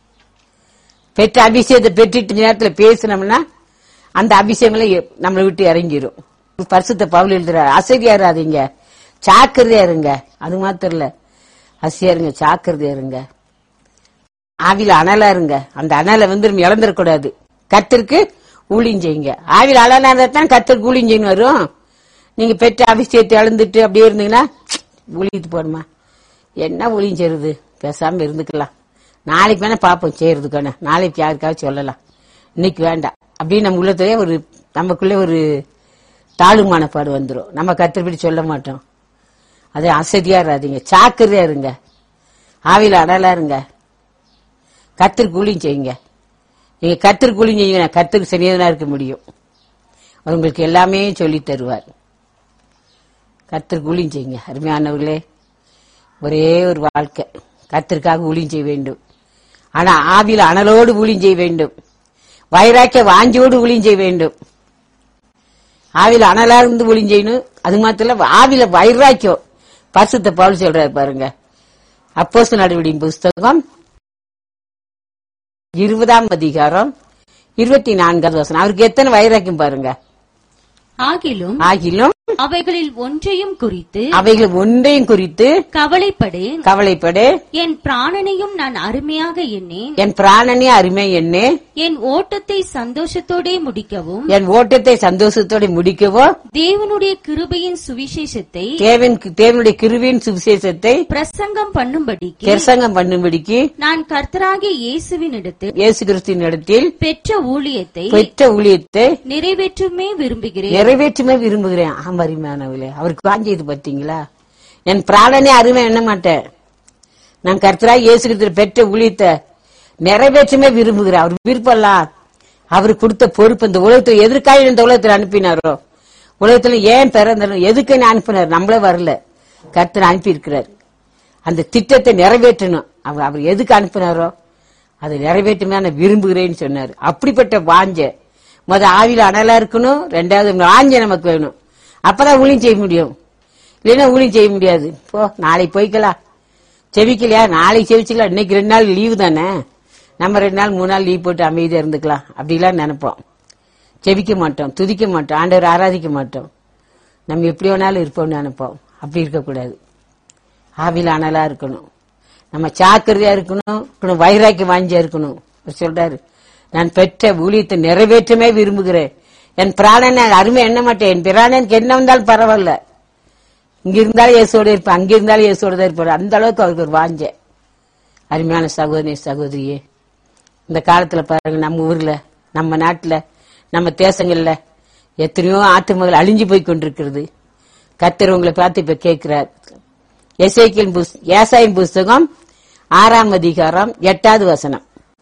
பெற்ற அபிஷேகத்தை பெற்றுட்டு நேரத்துல பேசினோம்னா அந்த அபிஷேகங்களை நம்மளை விட்டு இறங்கிரும். பரிசுத்த பவுல் எழுதுறாரு, அசதியாராதீங்க, ஜாக்கிரதையா இருங்க. அது மாத்திரம் இல்ல, அசியா இருங்க, ஜாக்கிரதையா இருங்க, ஆவில அனலா இருங்க. அந்த அனலை வந்து நம்ம இழந்துடக்கூடாது. கர்த்தருக்கு ஊழியம் செய்யுங்க. ஆவில அனலா இருந்தா தான் கர்த்தருக்கு ஊழியம் செய்யணும் வரும். நீங்க பெற்ற அபிஷேகத்தை இழந்துட்டு அப்படியே இருந்தீங்கன்னா ஊழியத்து போடுமா, என்ன ஊழியம் செய்யறது, பேசாம இருந்துக்கலாம், நாளைக்கு வேணா பாப்போம் செய்யறதுக்கான, நாளைக்கு யாருக்காவது சொல்லலாம், இன்னைக்கு வேண்டாம் அப்படின்னு நம்ம உள்ளத்திலே ஒரு நமக்குள்ளே ஒரு தாழ்வுமானப்பாடு வந்துடும். நம்ம கர்த்தர்படி சொல்ல மாட்டோம். அது அசதியா இருங்க, சாக்கிரதையா இருங்க, ஆவில அனலா இருங்க, கர்த்தருக்கு ஊழியம் செய்யுங்க. நீங்க கர்த்தருக்கு ஊழியம் செய்யுங்க, கர்த்தருக்கு சரியாதனா இருக்க முடியும். உங்களுக்கு எல்லாமே சொல்லி தருவார். கர்த்தருக்கு ஊழியம் செய்யுங்க. அருமையானவர்களே, ஒரே ஒரு வாழ்க்கை, கர்த்தருக்காக ஊழியம் செய்ய வேண்டும். ஆனா ஆவில அனலோடு ஊழியம் செய்ய வேண்டும். வைராக்கிய வாஞ்சியோடு ஊழியம் செய்ய வேண்டும். ஆவில அனலா இருந்து ஊழியம் செய்யணும். அது மாத்திரம் ஆவில வைராக்கியம். பரிசுத்த பவுல் சொல்றாரு பாருங்க, அப்போஸ்தலர் நடவடிக்கையின் புஸ்தகம் இருபதாம் அதிகாரம் இருபத்தி நான்காவது வசனம். அவருக்கு எத்தனை வைராக்கியம் பாருங்க. ஆகிலும் ஆகிலும் அவைகளில் ஒன்றையும் குறித்து அவைகள் ஒன்றையும் குறித்து கவலைப்படேன் கவலைப்படு என் பிராணனையும் நான் அருமையாக எண்ணேன் என் பிராணனே அருமை எண்ணே என் ஓட்டத்தை சந்தோஷத்தோடே முடிக்கவும் என் ஓட்டத்தை சந்தோஷத்தோட முடிக்கவோ தேவனுடைய கிருபையின் சுவிசேஷத்தை தேவன் தேவனுடைய கிருபையின் சுவிசேஷத்தை பிரசங்கம் பண்ணும்படிக்கு பிரசங்கம் பண்ணும்படிக்கு நான் கர்த்தராகிய இயேசுவின் இடத்தில் இயேசு கிறிஸ்துவின் இடத்தில் பெற்ற ஊழியத்தை பெற்ற ஊழியத்தை நிறைவேற்றுமே விரும்புகிறேன் நிறைவேற்றுமே விரும்புகிறேன். ஆமா, அருமையானவர்களே, அவருக்கு வாங்கியது பாத்தீங்களா. என் பிராணனே அருமை எண்ண மாட்டேன், நான் கர்த்தராகிய இயேசு கிறிஸ்து பெற்ற ஊழியத்தை நிறைவேற்றுமே விரும்புகிறேன். அவர் விருப்பம்லாம் அவருக்கு கொடுத்த பொறுப்பு. இந்த உலகத்துல எதற்காக இந்த உலகத்துல அனுப்பினாரோ, உலகத்துல ஏன் பிறந்தாலும் எதுக்கு அனுப்பினார், நம்மளே வரல, கர்த்தர் அனுப்பி இருக்கிறார். அந்த திட்டத்தை நிறைவேற்றணும். அவர் அவர் எதுக்கு அனுப்பினாரோ அதை நிறைவேற்றுமே நான் விரும்புகிறேன்னு சொன்னார். அப்படிப்பட்ட வாஞ்ச முத ஆவில அனலா இருக்கணும். ரெண்டாவது வாஞ்ச நமக்கு வேணும். அப்பதான் ஊழியம் செய்ய முடியும். இல்லைன்னா ஊழியம் செய்ய முடியாது. போ, நாளைக்கு போய்க்கலாம், செவிக்கலையா நாளைக்கு செவிச்சுக்கலாம், இன்னைக்கு ரெண்டு நாள் லீவு தானே, நம்ம ரெண்டு நாள் மூணு நாள் லீவ் போட்டு அமைதியா இருந்துக்கலாம் அப்படிலாம் நினைப்போம். செவிக்க மாட்டோம், துதிக்க மாட்டோம், ஆண்டவர் ஆராதிக்க மாட்டோம். நம்ம எப்படி வேணாலும் இருப்போம்னு நினைப்போம். அப்படி இருக்கக்கூடாது. ஆவில அனலா இருக்கணும். நம்ம சாக்கிரதையா இருக்கணும், வைராக்கி வாஞ்சியா இருக்கணும். சொல்றாரு, நான் பெற்ற ஊழியத்தை நிறைவேற்றமே விரும்புகிறேன். என் பிராணனை அருமை எண்ண மாட்டேன். என் பிராணனுக்கு என்ன வந்தாலும் பரவாயில்ல, இங்க இருந்தாலும் இயேசுவோட இருப்பேன், அங்க இருந்தாலும் இயேசுவோட தான் இருப்பாரு. அந்த அளவுக்கு அவருக்கு ஒரு வாஞ்ச. அருமையான சகோதரி சகோதரியே, இந்த காலத்துல பாருங்க, நம்ம ஊர்ல, நம்ம நாட்டுல, நம்ம தேசங்கள்ல எத்தனையோ ஆத்துமகள் அழிஞ்சு போய் கொண்டிருக்கிறது. கர்த்தர் உங்களை பார்த்து இப்ப கேட்கிறார். எசேக்கியேல் ஏசாயின் புஸ்தகம் ஆறாம் அதிகாரம் எட்டாவது வசனம்.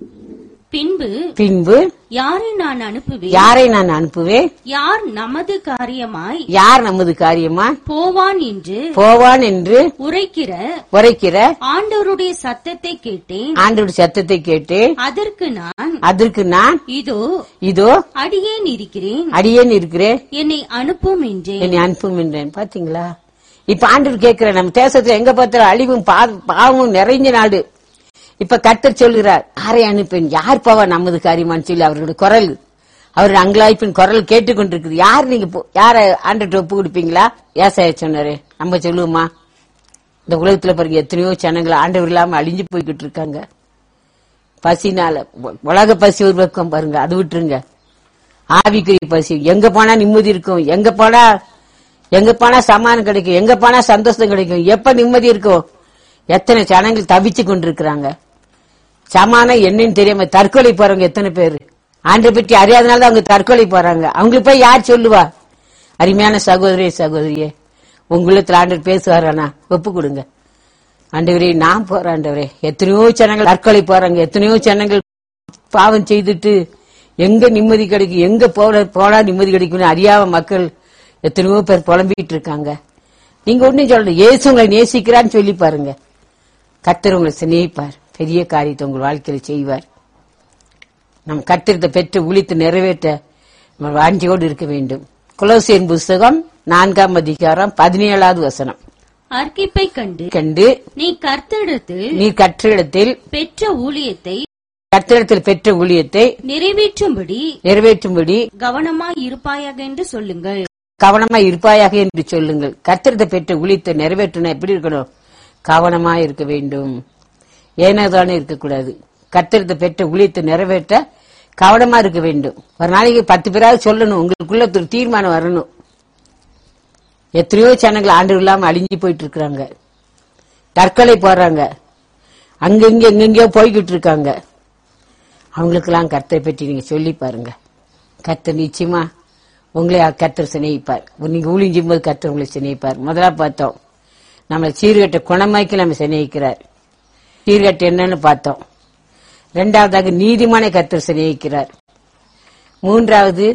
பின்பு பின்பு யாரை நான் அனுப்புவேன் யாரை நான் அனுப்புவேன் யார் நமது காரியமாய் யார் நமது காரியமா போவான் என்று போவான் என்று உரைக்கிற உரைக்கிற ஆண்டவருடைய சத்தத்தை கேட்டேன். ஆண்டவருடைய சத்தத்தை கேட்டு அதற்கு நான் அதற்கு நான் இதோ இதோ அடியேன் இருக்கிறேன், அடியேன் இருக்கிறேன், என்னை அனுப்பும் என்றேன். என்னை அனுப்பும் என்றேன். பாத்தீங்களா, இப்ப ஆண்டவர் கேட்கிற, நம்ம தேசத்துல எங்க பார்த்தாலும் அழிவும் பாவமும் நிறைஞ்ச நாடு. இப்ப கர்த்தர் சொல்கிறார், யாரை அனுப்பேன், யார் போவா நமது காரியமான்னு சொல்லி அவர்களுடைய குரல், அவர் அங்கலாய்ப்பின் குரல் கேட்டுக்கொண்டிருக்குது. யார் நீங்க போ- யார ஆண்டுட்டு ஒப்பு கொடுப்பீங்களா? ஏசாயா சொன்னாரு. நம்ம சொல்லுவோமா? இந்த உலகத்துல பாருங்க எத்தனையோ ஜனங்கள் ஆண்டவர் இல்லாம அழிஞ்சு போய்கிட்டு இருக்காங்க. பசினால உ- உலக பசி ஒரு பக்கம் பாருங்க, அது விட்டுருங்க. ஆவிக்குரிய பசி. எங்க போனா நிம்மதி இருக்கும், எங்க போனா எங்க போனா சமாதானம் கிடைக்கும், எங்க போனா சந்தோஷம் கிடைக்கும், எப்ப நிம்மதி இருக்கும்? எத்தனை ஜனங்கள் தவிச்சு கொண்டிருக்கிறாங்க. சமாதானம் என்னன்னு தெரியாம தற்கொலை போறவங்க எத்தனை பேரு? ஆண்டை பற்றி அறியாதனால தான் அவங்க தற்கொலை போறாங்க. அவங்களுக்கு போய் யார் சொல்லுவா? அருமையான சகோதரியே சகோதரியே, உங்களுத்துல ஆண்டவர் பேசுவாரானா ஒப்பு கொடுங்க. ஆண்டவரே நான் போறேன் ஆண்டவரே. எத்தனையோ ஜனங்கள் தற்கொலை போறாங்க, எத்தனையோ ஜனங்கள் பாவம் செய்துட்டு எங்க நிம்மதி கிடைக்கும், எங்க போல போனா நிம்மதி கிடைக்கும்னு அறியாம மக்கள் எத்தனையோ பேர் புலம்பிட்டு இருக்காங்க. நீங்க ஒன்னும் சொல்லணும், இயேசு உங்களை நேசிக்கிறான்னு சொல்லி பாருங்க. கர்த்தர் உங்களை சிநேகிப்பார், பெரிய காரியத்தை உங்கள் வாழ்க்கையில செய்வார். நம் கர்த்தரத்தை பெற்று ஊழித்து நிறைவேற்ற நம்ம வாஞ்சியோடு இருக்க வேண்டும். கொலோசியர் புஸ்தகம் நான்காம் அதிகாரம் பதினேழாவது வசனம். அர்க்கிப்பை கண்டு கண்டு நீ கர்த்தரிடத்தில் நீ கற்றிடத்தில் பெற்ற ஊழியத்தை கர்த்தரிடத்தில் பெற்ற ஊழியத்தை நிறைவேற்றும்படி நிறைவேற்றும்படி கவனமாய் இருப்பாயாக என்று சொல்லுங்கள். கவனமா இருப்பாயாக என்று சொல்லுங்கள். கர்த்தரிடத்தை பெற்ற ஊழியத்தை நிறைவேற்றணும் எப்படி இருக்கணும்? கவனமா இருக்க வேண்டும். ஏனதானே இருக்கக்கூடாது. கர்த்தரிடத்தை பெற்ற ஊழியத்தை நிறைவேற்ற கவனமா இருக்க வேண்டும். ஒரு நாளைக்கு பத்து பேராவது சொல்லணும், உங்களுக்குள்ள ஒரு தீர்மானம் வரணும். எத்தனையோ ஜனங்கள் ஆண்டு இல்லாம அழிஞ்சு போயிட்டு இருக்காங்க, தற்கொலை போறாங்க, அங்கங்க எங்கெங்கயோ போய்கிட்டு இருக்காங்க. அவங்களுக்கெல்லாம் கர்த்தரை பற்றி நீங்க சொல்லி பாருங்க. கர்த்தர் நிச்சயமா உங்களை கர்த்தர் சிநேகிப்பார். நீங்க ஊழியும் போது கர்த்தர் உங்களை சிநேகிப்பார். முதலா பார்த்தோம், நம்ம சீர்கட்ட குணமாக்கி நம்ம சிநேகிக்கிறார். சீர்கட்டு என்னன்னு பார்த்தோம். இரண்டாவதாக நீதிமானை கர்த்தர் சிநேகிக்கிறார். மூன்றாவது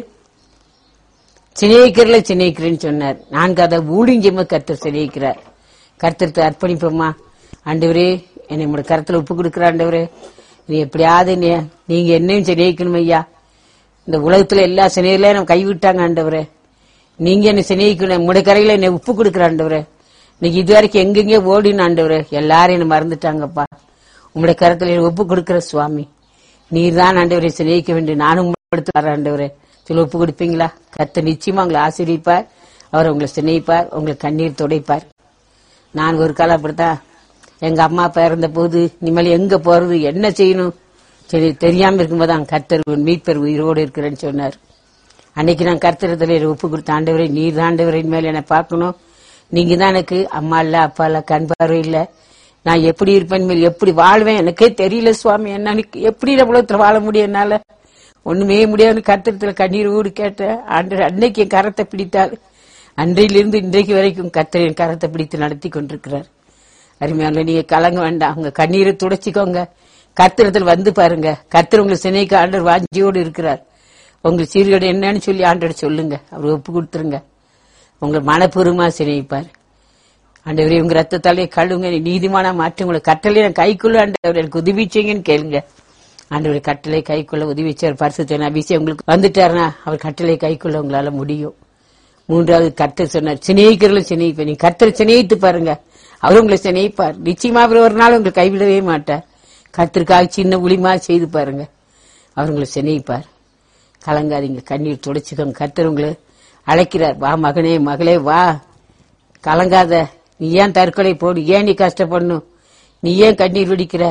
சிநேகிக்கிறல சிநேகிக்கிறேன்னு சொன்னார். நான்காவது ஊழியமா கர்த்தர் சிநேகிக்கிறார். கர்த்தருக்கு அர்ப்பணிப்போமா? ஆண்டவரே என்னை உங்களோட கருத்துல ஒப்பு கொடுக்கிற ஆண்டவரே, நீ எப்படியாவது நீ- நீங்க என்னையும் சிநேகிக்கணும் ஐயா. இந்த உலகத்துல எல்லா சிநேகிலையும் நம்ம கைவிட்டாங்க ஆண்டவரே, நீங்க என்ன சிநேகிக்கணும். உங்களுடைய கரையில என்னை உப்பு கொடுக்கிற ஆண்டவரே. இன்னைக்கு இது வரைக்கும் எங்கெங்கே ஓடின ஆண்டவரே, எல்லாரும் என்ன மறந்துட்டாங்கப்பா. உங்களுடைய கருத்துல என்னை ஒப்பு கொடுக்கிற சுவாமி, நீர் தான் ஆண்டவரை சிநேகிக்க வேண்டும். நானும் உங்களை ஆண்டவரே சொல்ல ஒப்பு கொடுப்பீங்களா? கர்த்தர் நிச்சயமா உங்களை ஆசீர்வதிப்பார். அவர் உங்களை சிநேகிப்பார், உங்களுக்கு கண்ணீர் துடைப்பார். நான் ஒரு காலம் அப்படித்தான், எங்க அம்மா அப்பா இறந்த போது இனிமேல் எங்க போறது என்ன செய்யணும் சரி தெரியாம இருக்கும்போது கர்த்தர் மீட்பர் உயிரோடு இருக்கிறேன்னு சொன்னார். அன்னைக்கு நான் கர்த்தரத்துல ஒப்பு கொடுத்த ஆண்டவரை, நீர் ஆண்டவரின் மேல என்ன பார்க்கணும். நீங்க தான் எனக்கு அம்மா இல்ல அப்பா இல்ல கண் பார்வை இல்ல, நான் எப்படி இருப்பேன் மேல் எப்படி வாழ்வேன் எனக்கே தெரியல சுவாமி. என்ன எப்படி உலகத்துல வாழ முடியும், என்னால ஒண்ணுமே முடியாது. கர்த்தரத்துல கண்ணீர் ஊடு கேட்டேன். ஆண்டவர் அன்னைக்கு என் கரத்தை பிடித்தார். அன்றையிலிருந்து இன்றைக்கு வரைக்கும் கர்த்தர் என் கரத்தை பிடித்து நடத்தி கொண்டிருக்கிறார். அருமையான நீங்க கலங்க வேண்டாம், உங்க கண்ணீரை துடைச்சிக்கோங்க. கர்த்தரத்தில் வந்து பாருங்க. கர்த்தர் உங்களை சினைக்கு ஆண்டவர் வாஞ்சியோடு இருக்கிறார். உங்க சீர்கேடு என்னன்னு சொல்லி ஆண்டவர் சொல்லுங்க, அவர் ஒப்பு கொடுத்துருங்க. உங்களை மனப்பூர்வமா சினைப்பார். ஆண்டவரே உங்க ரத்தத்தாலே கழுவுங்க, நீதிமானா மாற்றி உங்களை கட்டளை கைக்குள்ள ஆண்டவர் எனக்கு உதவி செய்யுங்கன்னு கேளுங்க. ஆண்டவர் கட்டளை கைக்குள்ள உதவி செய்ய பரிசுத்த அபிஷேகம் உங்களுக்கு வந்துட்டாருன்னா அவர் கட்டளை கைக்குள்ள உங்களால முடியும். மூன்றாவது கர்த்தர் சொன்னார், சிநேகிக்கிறதும் சிநேகிப்பேன். நீ கர்த்தரை சிநேகித்து பாருங்க, அவர் உங்களை சிநேகிப்பார். நிச்சயமா அவர் ஒரு நாள் உங்களை கைவிடவே மாட்டார். கர்த்தருக்காக சின்ன உளிமா செய்து பாருங்க, அவர் உங்களை சிநேகிப்பார். கலங்காதீங்க, கண்ணீர் துடைச்சுக்கோங்க. கர்த்தர் உங்களை அழைக்கிறார், வா மகனே மகளே வா, கலங்காத. நீ ஏன் தற்கொலை போடு, ஏன் நீ கஷ்டப்படணும், நீ ஏன் கண்ணீர் வெடிக்கிற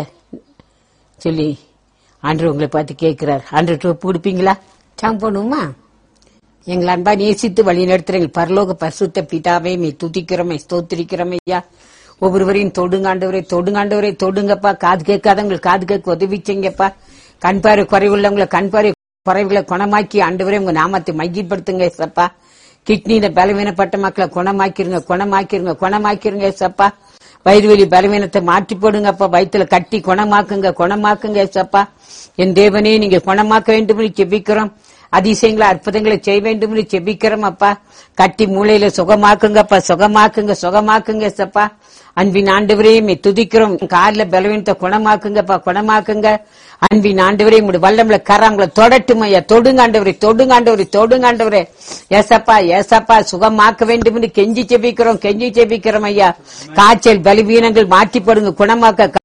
சொல்லி ஆண்டவர் உங்களை பார்த்து கேட்கிறார். ஆண்டவர் ஒப்பு கொடுப்பீங்களா? சாம் போடுமா? எங்களை அன்பா நேசித்து வழி நடத்துற எங்கள் பரலோக பரிசுத்த பிதாவே, மே துதிக்கிறோமே ஸ்தோத்திரிக்கிறோம் ஐயா. ஒவ்வொருவரையும் தொடுங்காண்டவரே தொடுங்காண்டவரே தொடுங்கப்பா. காது கேட்காதவங்களுக்கு காது கேட்க உதவி செய்யுங்கப்பா. கண்பார்வை குறைவுள்ளவங்களை கண்பார்வை குறைவுகளை குணமாக்கி ஆண்டவரே உங்க நாமத்தை மையப்படுத்துங்க ஏசப்பா. கிட்னியில பலவீனப்பட்ட மக்களை குணமாக்கிருங்க குணமாக்கிருங்க குணமாக்கிருங்க ஏசப்பா. வயிறு வலி பலவீனத்தை மாற்றி போடுங்கப்பா. வயிற்றுல கட்டி குணமாக்குங்க குணமாக்குங்க ஏசப்பா. என் தேவனே நீங்க குணமாக்க வேண்டும் ஜெபிக்கிறோம். அதிசயங்களை அற்புதங்களை செய்ய வேண்டும் ஜெபிக்கிறோம் அப்பா. கட்டி மூளையில சுகமாக்குங்கப்பா, சுகமாக்குங்க சுகமாக்குங்க ஏசப்பா. அன்பின் ஆண்டவரே மே துதிக்கிறோம். காலில பலவீனத்தை குணமாக்குங்கப்பா குணமாக்குங்க. அன்பின் ஆண்டவரே உங்களுடைய வல்லம்ல கராங்களை தொடட்டும் ஐயா. தொடுங்காண்டவரே தொடுங்காண்டவரே தொடுங்காண்டவரே ஏசப்பா ஏசப்பா சுகமாக்க வேண்டும் என்று கெஞ்சி ஜெபிக்கிறோம் கெஞ்சி ஜெபிக்கிறோம் ஐயா. காய்ச்சல் பலவீனங்கள் மாற்றிப்படுங்க குணமாக்க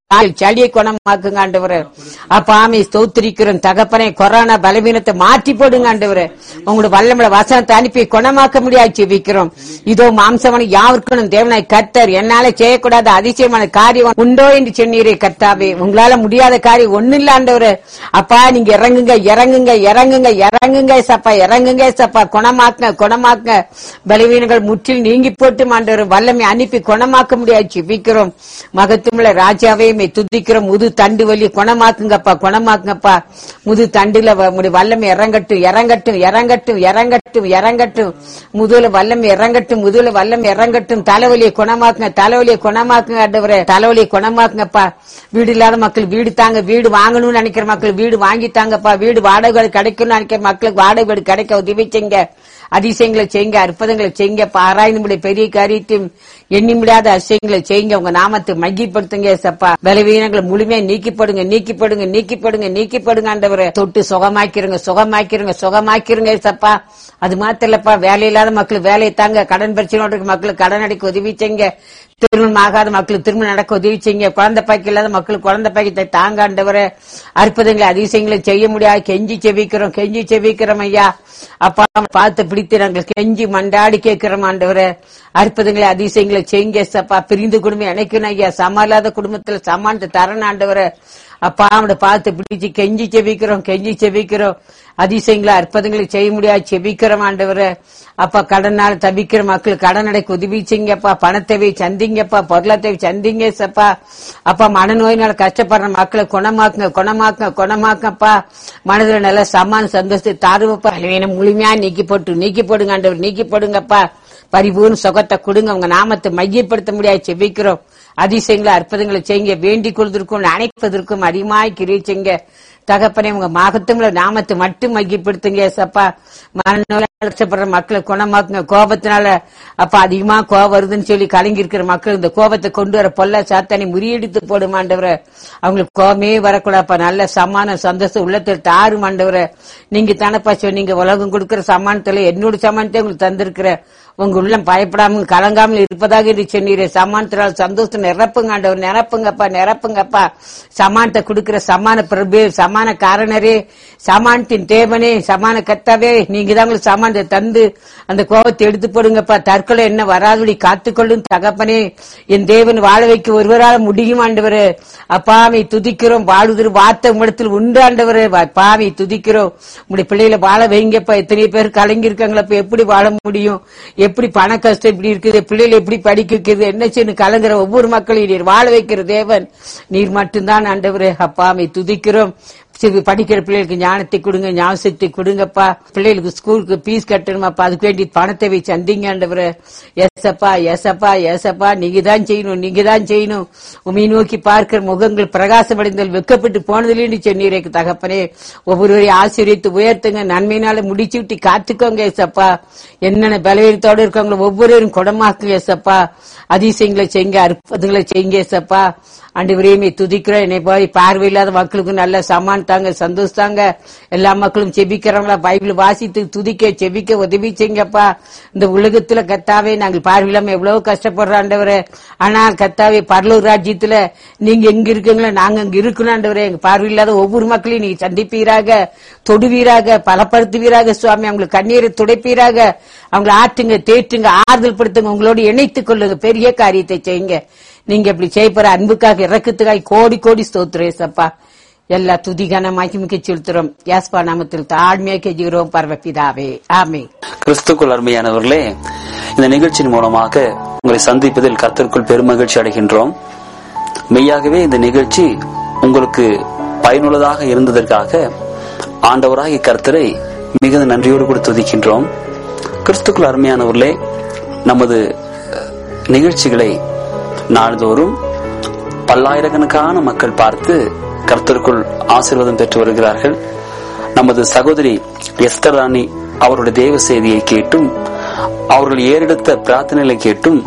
சளியை குணமாக்குங்க ஆண்டவரே. அப்ப ஆமை ஸ்தோத்திரிக்கிறோம் தகப்பனே. கொரோனா பலவீனத்தை மாற்றி போடுங்க ஆண்டவரே. உங்களோட வல்லமையில வசனத்தை அனுப்பி குணமாக்க முடியாது ஜெபிக்கிறோம். இதோ மாம்சமான யாவருக்கும் தேவனாய் கர்த்தர் என்னால செய்யக்கூடாத அதிசயமான காரியம் உண்டோ என்று சொன்னீரே கர்த்தாவே. உங்களால முடியாத காரியம் ஒண்ணு இல்ல ஆண்டவரே. அப்பா நீங்க இறங்குங்க இறங்குங்க இறங்குங்க இறங்குங்க சப்பா இறங்குங்க சப்பா. குணமாக்க குணமாக்க பலவீனங்கள் முற்றில் நீங்கி போட்டு ஆண்டவரே வல்லமை அனுப்பி குணமாக்க முடியாது ஜெபிக்கிறோம். மகத்துவமுள்ள ராஜாவே துதிக்கிறோம். முது தண்டு வலி குணமாக்குங்கப்பா குணமாக்குங்கப்பா. முது தண்டுல வல்லமை இறங்கட்டும் இறங்கட்டும் இறங்கட்டும் இறங்கட்டும் இறங்கட்டும். முதுல வல்லமை இறங்கட்டும் முதுல வல்லமை இறங்கட்டும். தலைவலியை குணமாக்குங்க தலைவலியை குணமாக்குங்க ஆண்டவரே. தலைவலியை குணமாக்குங்கப்பா. வீடு இல்லாத மக்கள் வீடு தாங்க. வீடு வாங்கணும்னு நினைக்கிற மக்கள் வீடு வாங்கித்தாங்கப்பா. வீடு வாடகை கிடைக்கும்னு நினைக்கிற மக்களுக்கு வாடகை வீடு கிடைக்க உதவி செய்யுங்க. அதிசயங்களை செய்யுங்க அற்புதங்களை செய்யுங்க. ஆராய்ந்து பெரிய காரியத்தையும் எண்ணி முடியாத அதிசயங்களை செய்யுங்க. உங்க நாமத்தை மையப்படுத்துங்க சப்பா. பலவீனங்களை முழுமையா நீக்கிப்படுங்க நீக்கிப்படுங்க நீக்கிப்படுங்க நீக்கிப்படுங்க ஆண்டவரே. தொட்டு சுகமாக்கிருங்க சுகமாக்கிருங்க சுகமாக்கிருங்க சப்பா. அது மாத்திரம் இல்லப்பா, வேலை இல்லாத மக்களுக்கு வேலையை தாங்க. கடன் பிரச்சனையோட இருக்க மக்களுக்கு கடன் அடைக்க உதவி செய்யுங்க. திருமணம் ஆகாத மக்களுக்கு திருமணம் நடக்க உதவி செய்யுங்க. குழந்தை பாக்கி இல்லாத மக்களுக்கு குழந்தை பாக்கியத்தை தாங்க ஆண்டவரே. அற்புதங்களை அதிசயங்களை செய்ய முடியாது கெஞ்சி செவிக்கிறோம் கெஞ்சி செவிக்கிறோம் ஐயா. அப்பா பார்த்து பிடித்து நாங்கள் கெஞ்சி மண்டாடி கேட்கிறோம் ஆண்டவரே. அற்புதங்களை அதிசயங்களை செய்யுங்க சப்பா. பிரிந்து குடும்பம் இணைக்கணும் ஐயா. சமாளாத குடும்பத்துல சமானத்தை தரணும் ஆண்டவரே. அப்பா அவனை பார்த்து பிடிச்சு கெஞ்சி செவிக்கிறோம் கெஞ்சி செவிக்கிறோம். அதிசயங்களை அற்புதங்களை செய்ய முடியாது செபிக்கிறோம் ஆண்டவரே. அப்பா கடனால தவிக்கிற மக்கள் கடன் அடைக்க உதவி செய்யுங்கப்பா. பணத்தேவை சந்திங்கப்பா. பொருளாத்தேவை சந்திங்க சப்பா. அப்பா மனநோயினால கஷ்டப்படுற மக்களை குணமாக்குங்க குணமாக்குங்க குணமாக்கப்பா. மனதுல நல்ல சமான சந்தோஷத்தை தாருவப்பா. முழுமையா நீக்கி போட்டு நீக்கி போடுங்க ஆண்டவர் நீக்கி போடுங்கப்பா. பரிபூர்ண சுகத்தை கொடுங்க. உங்க நாமத்தை மையப்படுத்த முடியாது செபிக்கிறோம். அதிசயங்களை அற்புதங்களை செய்யுங்க. வேண்டிக் கொள்வதற்கும் அணைப்பதற்கும் அதிகமாய் கிரியை செய்யுங்க தகப்பனே. உங்க மகத்துவ நாமத்தை மட்டும் மையப்படுத்துங்க சப்பா. மனநோயால கஷ்டப்படுற மக்களை குணமாக்குங்க. கோபத்தினால அப்ப அதிகமா கோபம் வருதுன்னு சொல்லி கலங்கி இருக்கிற மக்கள் இந்த கோபத்தை கொண்டு வர பொல்ல சாத்தானை முறியடித்து போடும் ஆண்டவரை. அவங்களுக்கு கோபமே வரக்கூடாப்பா. நல்ல சமான சந்தோஷம் உள்ளத்தில் தாரு ஆண்டவரை. நீங்க தானப்பா சொன்னீங்க உலகம் கொடுக்கிற சமானத்துல என்னோட சமானத்தை உங்களுக்கு தந்திருக்கிற. உங்க உள்ளம் பயப்படாமல் கலங்காமல் இருப்பதாக சொன்னீரே. சமானத்தினால் சந்தோஷம் நிரப்புங்க ஆண்டவர் நிரப்புங்கப்பா நிரப்புங்கப்பா. சமானத்தை கொடுக்கிற சமான பிரபு சமான காரணரே சமானத்தின் தேவனே சமான கர்த்தாவே நீங்க தான் உங்களுக்கு சமானத்தை தந்து அந்த கோபத்தை எடுத்து போடுங்கப்பா. தற்கொலை என்ன வராதபடி காத்துக்கொள்ளும் தகப்பனே. என் தேவன் வாழ வைக்க ஒருவரால் முடியும் ஆண்டவரு. அப்பாவை துதிக்கிறோம். வாழ்வதற்கு வார்த்தை உங்களிடத்தில் உண்டு ஆண்டவரு. பாவை துதிக்கிறோம். உங்களுடைய பிள்ளைகளை வாழ வைங்கப்பா. எத்தனை பேர் கலங்கி இருக்காங்களப்ப எப்படி வாழ முடியும்? எப்படி பண கஷ்டம் இப்படி இருக்குது? பிள்ளைகள் எப்படி படிக்க வைக்கிறது? என்ன செய்யணும் கலங்குற ஒவ்வொரு மக்களையும் நீர் வாழ வைக்கிற தேவன் நீர் மட்டும்தான் ஆண்டவரே. அப்பாவை துதிக்கிறோம். படிக்கிற பிள்ளைகளுக்கு ஞானத்தை கொடுங்க ஞாபகத்தை கொடுங்கப்பா. பிள்ளைகளுக்கு ஸ்கூலுக்கு பீஸ் கட்டணுமாப்பா. அதுக்கு வேண்டி பணத்தை வச்சு சந்திங்க ஆண்டவரே. எஸ்அப்பா எஸ்அப்பா எஸ்அப்பா நீங்க தான் செய்யணும் நீங்க தான் செய்யணும். உண்மை நோக்கி பார்க்கிற முகங்கள் பிரகாசமடைந்தல் வெக்கப்பட்டு போனதில்லை சொன்னீரே தகப்பனே. ஒவ்வொருவரையும் ஆசீர்வதித்து உயர்த்துங்க. நன்மையினால முடிச்சு விட்டு காத்துக்கோங்க எஸ்அப்பா. என்னென்ன பலவீனத்தோடு இருக்காங்களோ ஒவ்வொருவரும் குணமாக்குங்க எஸ்அப்பா. அதிசயங்களை செய்யுங்க அற்புதங்களை செய்யுங்க எஸ்அப்பா. ஆண்டவரே துதிக்கிறோம். என்னை போய் பார்வையில்லாத மக்களுக்கு நல்ல சமான் தாங்க சந்தோஷத்தாங்க. எல்லா மக்களும் செபிக்கிறவங்களா பைபிள் வாசித்து துதிக்க செபிக்க உதவி செய்யுங்கப்பா. இந்த உலகத்துல கத்தாவே நாங்கள் பார்வையில்லாம எவ்வளவு கஷ்டப்படுறோம் ஆண்டவரே. ஆனால் கத்தாவே பரலூர் ராஜ்யத்துல நீங்க எங்க இருக்கீங்களோ நாங்க அங்க இருக்கணும் ஆண்டவரே. எங்க பார்வையில்லாத ஒவ்வொரு மக்களையும் நீங்க சந்திப்பீராக தொடுவீராக பலப்படுத்துவீராக சுவாமி. அவங்களுக்கு கண்ணீரை துடைப்பீராக. அவங்களை ஆற்றுங்க தேற்றுங்க ஆறுதல் படுத்துங்க. உங்களோடு இணைத்துக் கொள்ளுங்க. பெரிய காரியத்தை செய்யுங்க. நீங்க இப்படி செய்யப்படுற அன்புக்காக இறக்கத்துக்காக கோடி கோடி ஸ்தோத்திரேசப்பா. எல்லா துதிகான மகிமைக்கு செலுத்துறோம். யாஸ்பா நாமத்தில் தாழ்மையா கெஞ்சுகிறோம் பரமபிதாவே ஆமென். கிறிஸ்துக்குள் அருமையானவர்களே, இந்த நிகழ்ச்சியின் மூலமாக உங்களை சந்திப்பதில் கர்த்தருக்குள் பெருமகிழ்ச்சி அடைகின்றோம். மெய்யாகவே இந்த நிகழ்ச்சி உங்களுக்கு பயனுள்ளதாக இருந்ததற்காக ஆண்டவராகிய கர்த்தரை மிகுந்த நன்றியோடு கூட துதிக்கின்றோம். கிறிஸ்துக்குள் அருமையானவர்களே, நமது நிகழ்ச்சிகளை நாள்தோறும் பல்லாயிரக்கணக்கான மக்கள் பார்த்து கர்த்தருக்குள் ஆசீர்வாதம் பெற்று வருகிறார்கள். நமது சகோதரி எஸ்தர் ராணி அவருடைய தேவ செய்தியை கேட்டும் அவர்கள் ஏறெடுத்த பிரார்த்தனைகளை கேட்டும்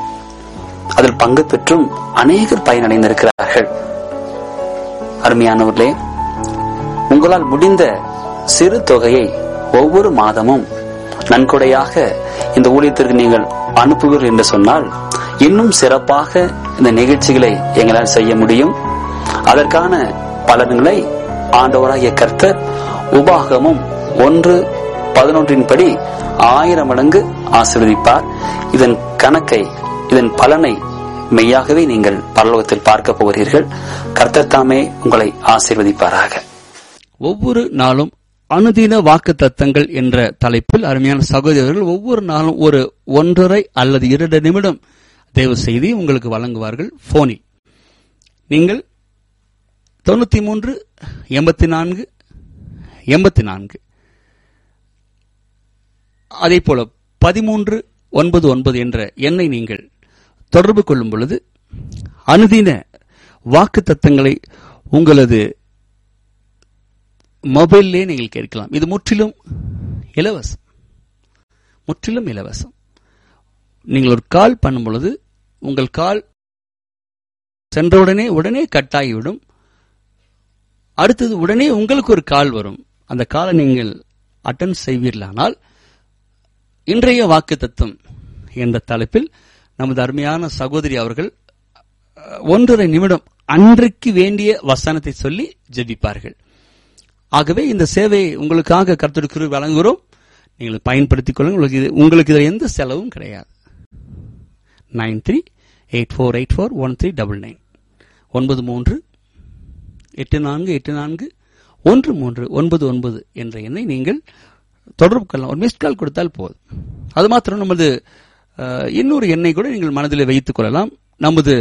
அதில் பங்கு பெற்றும் அநேகர் பயனடைந்திருக்கிறார்கள். அருமையானவர்களே, உங்களால் முடிந்த சிறு தொகையை ஒவ்வொரு மாதமும் நன்கொடையாக இந்த ஊழியத்திற்கு நீங்கள் அனுப்புவீர்கள் என்று சொன்னால் இன்னும் சிறப்பாக இந்த நிகழ்ச்சிகளை எங்களால் செய்ய முடியும். அதற்கான பலன்களை ஆண்டவராகிய கர்த்தர் உபாகமும் ஒன்று பதினொன்றின் படி ஆயிரம் மடங்கு ஆசீர்வதிப்பார். இதன் கணக்கை, இதன் பலனை மெய்யாகவே நீங்கள் பரலோகத்தில் பார்க்க போகிறீர்கள். கர்த்தர் தாமே உங்களை ஆசீர்வதிப்பாராக. ஒவ்வொரு நாளும் அனுதின வாக்கு தத்தங்கள் என்ற தலைப்பில் அருமையான சகோதரர்கள் ஒவ்வொரு நாளும் ஒரு ஒன்றரை அல்லது இரண்டு நிமிடம் தேவ செய்தி உங்களுக்கு வழங்குவார்கள் போனில். நீங்கள் தொண்ணூத்தி மூன்று எண்பத்தி நான்கு எண்பத்தி நான்கு அதே போல பதிமூன்று ஒன்பது ஒன்பது என்ற எண்ணை நீங்கள் தொடர்பு கொள்ளும் பொழுது அனுதின வாக்கு தத்தங்களை உங்களது மொபைல்லே நீங்கள் கேட்கலாம். இது முற்றிலும் இலவசம், முற்றிலும் இலவசம். நீங்கள் ஒரு கால் பண்ணும் பொழுது உங்கள் கால் சென்றவுடனே உடனே கட்டாகிவிடும். அடுத்தது உடனே உங்களுக்கு ஒரு கால் வரும். அந்த காலை நீங்கள் அட்டன் செய்வீர்களானால் இன்றைய வாக்கு தத்துவம் என்ற தலைப்பில் நமது அருமையான சகோதரி அவர்கள் ஒன்றரை நிமிடம் அன்றைக்கு வேண்டிய வசனத்தை சொல்லி ஜெபிப்பார்கள். ஆகவே இந்த சேவையை உங்களுக்காக கர்த்தருக்கு வழங்குகிறோம். நீங்கள் பயன்படுத்திக் கொள்ளுங்கள். உங்களுக்கு இதில் எந்த செலவும் கிடையாது. Nine three eight four eight four one three double nine ஒன்பது மூன்று எட்டு நான்கு எட்டு நான்கு ஒன்று மூன்று ஒன்பது ஒன்பது என்ற எண்ணை நீங்கள் தொடர்பு கொள்ளலாம். ஒரு மிஸ்ட் கால் கொடுத்தால் போதும். அது மாத்திரம் நமது இன்னொரு எண்ணை கூட நீங்கள் மனதில் வைத்துக் கொள்ளலாம். நமது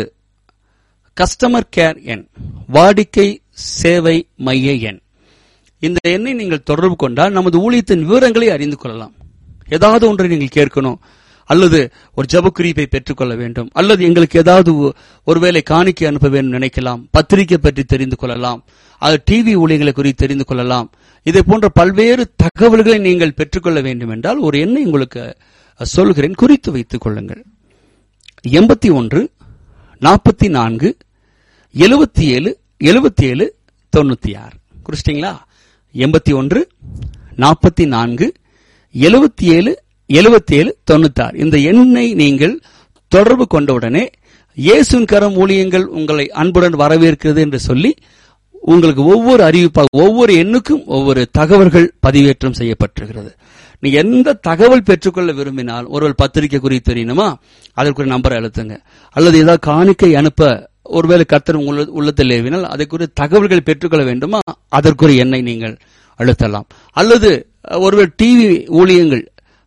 கஸ்டமர் கேர் எண், வாடிக்கை சேவை மைய எண். இந்த எண்ணை நீங்கள் தொடர்பு கொண்டால் நமது ஊழியத்தின் விவரங்களை அறிந்து கொள்ளலாம். ஏதாவது ஒன்றை நீங்கள் கேட்கணும், அல்லது ஒரு ஜெப குறிப்பை பெற்றுக்கொள்ள வேண்டும், அல்லது எங்களுக்கு ஏதாவது ஒருவேளை காணிக்கை அனுப்ப வேண்டும் நினைக்கலாம், பத்திரிகை பற்றி தெரிந்து கொள்ளலாம், அது டிவி ஊழியர்களை குறித்து தெரிந்து கொள்ளலாம். இதை போன்ற பல்வேறு தகவல்களை நீங்கள் பெற்றுக்கொள்ள வேண்டும் என்றால் ஒரு எண்ணை உங்களுக்கு சொல்கிறேன், குறித்து வைத்துக் கொள்ளுங்கள். எண்பத்தி ஒன்று நாற்பத்தி நான்கு எழுபத்தி ஏழு எழுபத்தி ஏழு தொண்ணூத்தி ஆறு குறிச்சிட்டீங்களா? எண்பத்தி ஒன்று நாற்பத்தி நான்கு எழுபத்தி ஏழு எழுபத்தி ஏழு தொண்ணூத்தி ஆறு இந்த எண்ணை நீங்கள் தொடர்பு கொண்டவுடனே இயேசுவின் கரம் ஊழியங்கள் உங்களை அன்புடன் வரவேற்கிறது என்று சொல்லி உங்களுக்கு ஒவ்வொரு அறிவிப்பாக ஒவ்வொரு எண்ணுக்கும் ஒவ்வொரு தகவல்கள் பதிவேற்றம் செய்யப்பட்டிருக்கிறது. நீ எந்த தகவல் பெற்றுக்கொள்ள விரும்பினால், ஒருவர் பத்திரிகை குறித்து தெரியணுமா, அதற்கு ஒரு நம்பரை அழுத்துங்க. அல்லது ஏதாவது காணிக்கை அனுப்ப ஒருவேளை கர்த்தர் உள்ளத்தில் ஏவினால் அதை குறித்து தகவல்கள் பெற்றுக்கொள்ள வேண்டுமா, அதற்குரிய எண்ணை நீங்கள் அழுத்தலாம். அல்லது ஒருவர் டிவி ஊழியங்கள்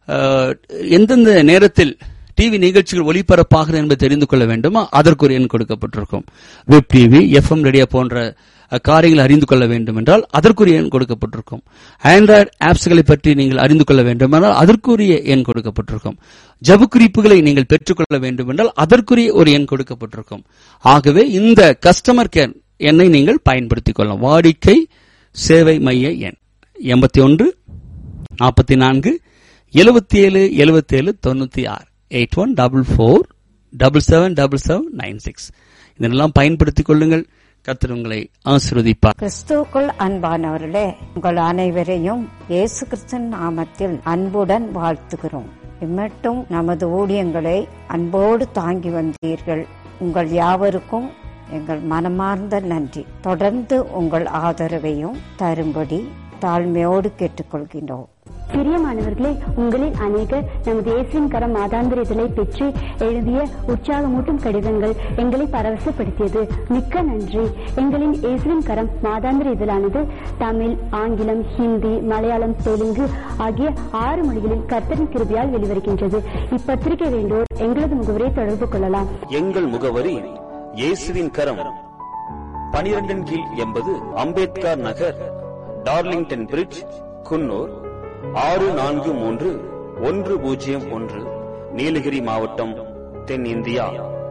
எந்தெந்த நேரத்தில் டிவி நிகழ்ச்சிகள் ஒளிபரப்பாகிறது என்பதை தெரிந்து கொள்ள வேண்டுமா, அதற்கு ஒரு எண் கொடுக்கப்பட்டிருக்கும். வெப் டிவி, எஃப்எம் ரேடியோ போன்ற காரியங்களை அறிந்து கொள்ள வேண்டும் என்றால் அதற்குரிய எண் கொடுக்கப்பட்டிருக்கும். ஆண்ட்ராய்டு ஆப்ஸ்களை பற்றி நீங்கள் அறிந்து கொள்ள வேண்டுமானால் அதற்குரிய எண் கொடுக்கப்பட்டிருக்கும். ஜப குறிப்புகளை நீங்கள் பெற்றுக்கொள்ள வேண்டும் என்றால் அதற்குரிய ஒரு எண் கொடுக்கப்பட்டிருக்கும். ஆகவே இந்த கஸ்டமர் கேர் எண்ணை நீங்கள் பயன்படுத்திக் கொள்ளலாம். வாடிக்கை சேவை மைய எண் எண்பத்தி ஒன்று நாற்பத்தி நான்கு எழுபத்தி ஏழு எழுபத்தி ஏழு தொண்ணூத்தி ஆறு eight one double four double seven double seven nine six இதெல்லாம் பயன்படுத்திக் கொள்ளுங்கள். கர்த்தர் உங்களை ஆசீர்வதிப்பார். கிறிஸ்துவுக்குள் அன்பானவர்களே, உங்கள் அனைவரையும் இயேசு கிறிஸ்துவின் நாமத்தில் அன்புடன் வாழ்த்துகிறோம். இம்மட்டும் நமது ஊழியங்களை அன்போடு தாங்கி வந்தீர்கள். உங்கள் யாவருக்கும் எங்கள் மனமார்ந்த நன்றி. தொடர்ந்து உங்கள் ஆதரவையும் தரும்படி தாழ்மையோடு கேட்டுக்கொள்கின்றோம். பிரியமானவர்களே, உங்களில் அநேகர் நமது இயேசுவின் கரம் மாதாந்திர இதழை பெற்று எழுதிய உற்சாகமூட்டும் கடிதங்கள் எங்களை பரவசப்படுத்தியது. மிக்க நன்றி. எங்களின் இயேசுவின் கரம் மாதாந்திர இதழானது தமிழ், ஆங்கிலம், ஹிந்தி, மலையாளம், தெலுங்கு ஆகிய ஆறு மொழிகளில் கர்த்தரின் கிருபையால் வெளிவருகின்றது. இப்பத்திரிகை வேண்டோர் எங்களது முகவரியை தொடர்பு கொள்ளலாம். எங்கள் முகவரி இயேசுவின் கரம், பனிரெண்டின் கீழ் எண்பது அம்பேத்கர் நகர், டார்லிங்டன் பிரிட்ஜ், குன்னூர் ஆறு நான்கு மூன்று ஒன்று பூஜ்ஜியம் ஒன்று, நீலகிரி மாவட்டம், தென் இந்தியா.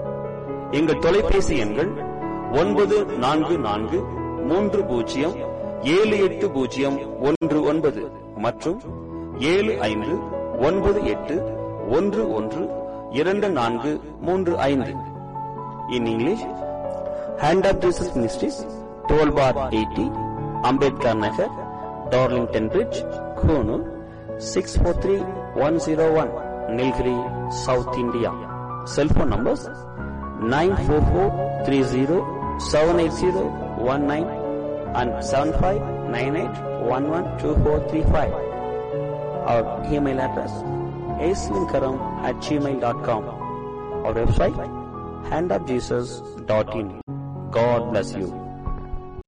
எங்கள் தொலைபேசி எண்கள் ஒன்பது நான்கு நான்கு மூன்று பூஜ்ஜியம் ஏழு எட்டு பூஜ்ஜியம் ஒன்று ஒன்பது மற்றும் ஏழு ஐந்து ஒன்பது எட்டு ஒன்று ஒன்று இரண்டு நான்கு மூன்று ஐந்து. In English, Hand of Jesus Ministries, twelve bar eighty, Ambedkar Nagar, Darlington Bridge, Konoor, six four three one zero one, Nilgiri, South India. Cell phone numbers nine four four three zero seven eight zero one nine and seven five nine eight one one two four three five. Our email address aislinkaram at gmail dot com. Our website hand of jesus dot in. God bless you.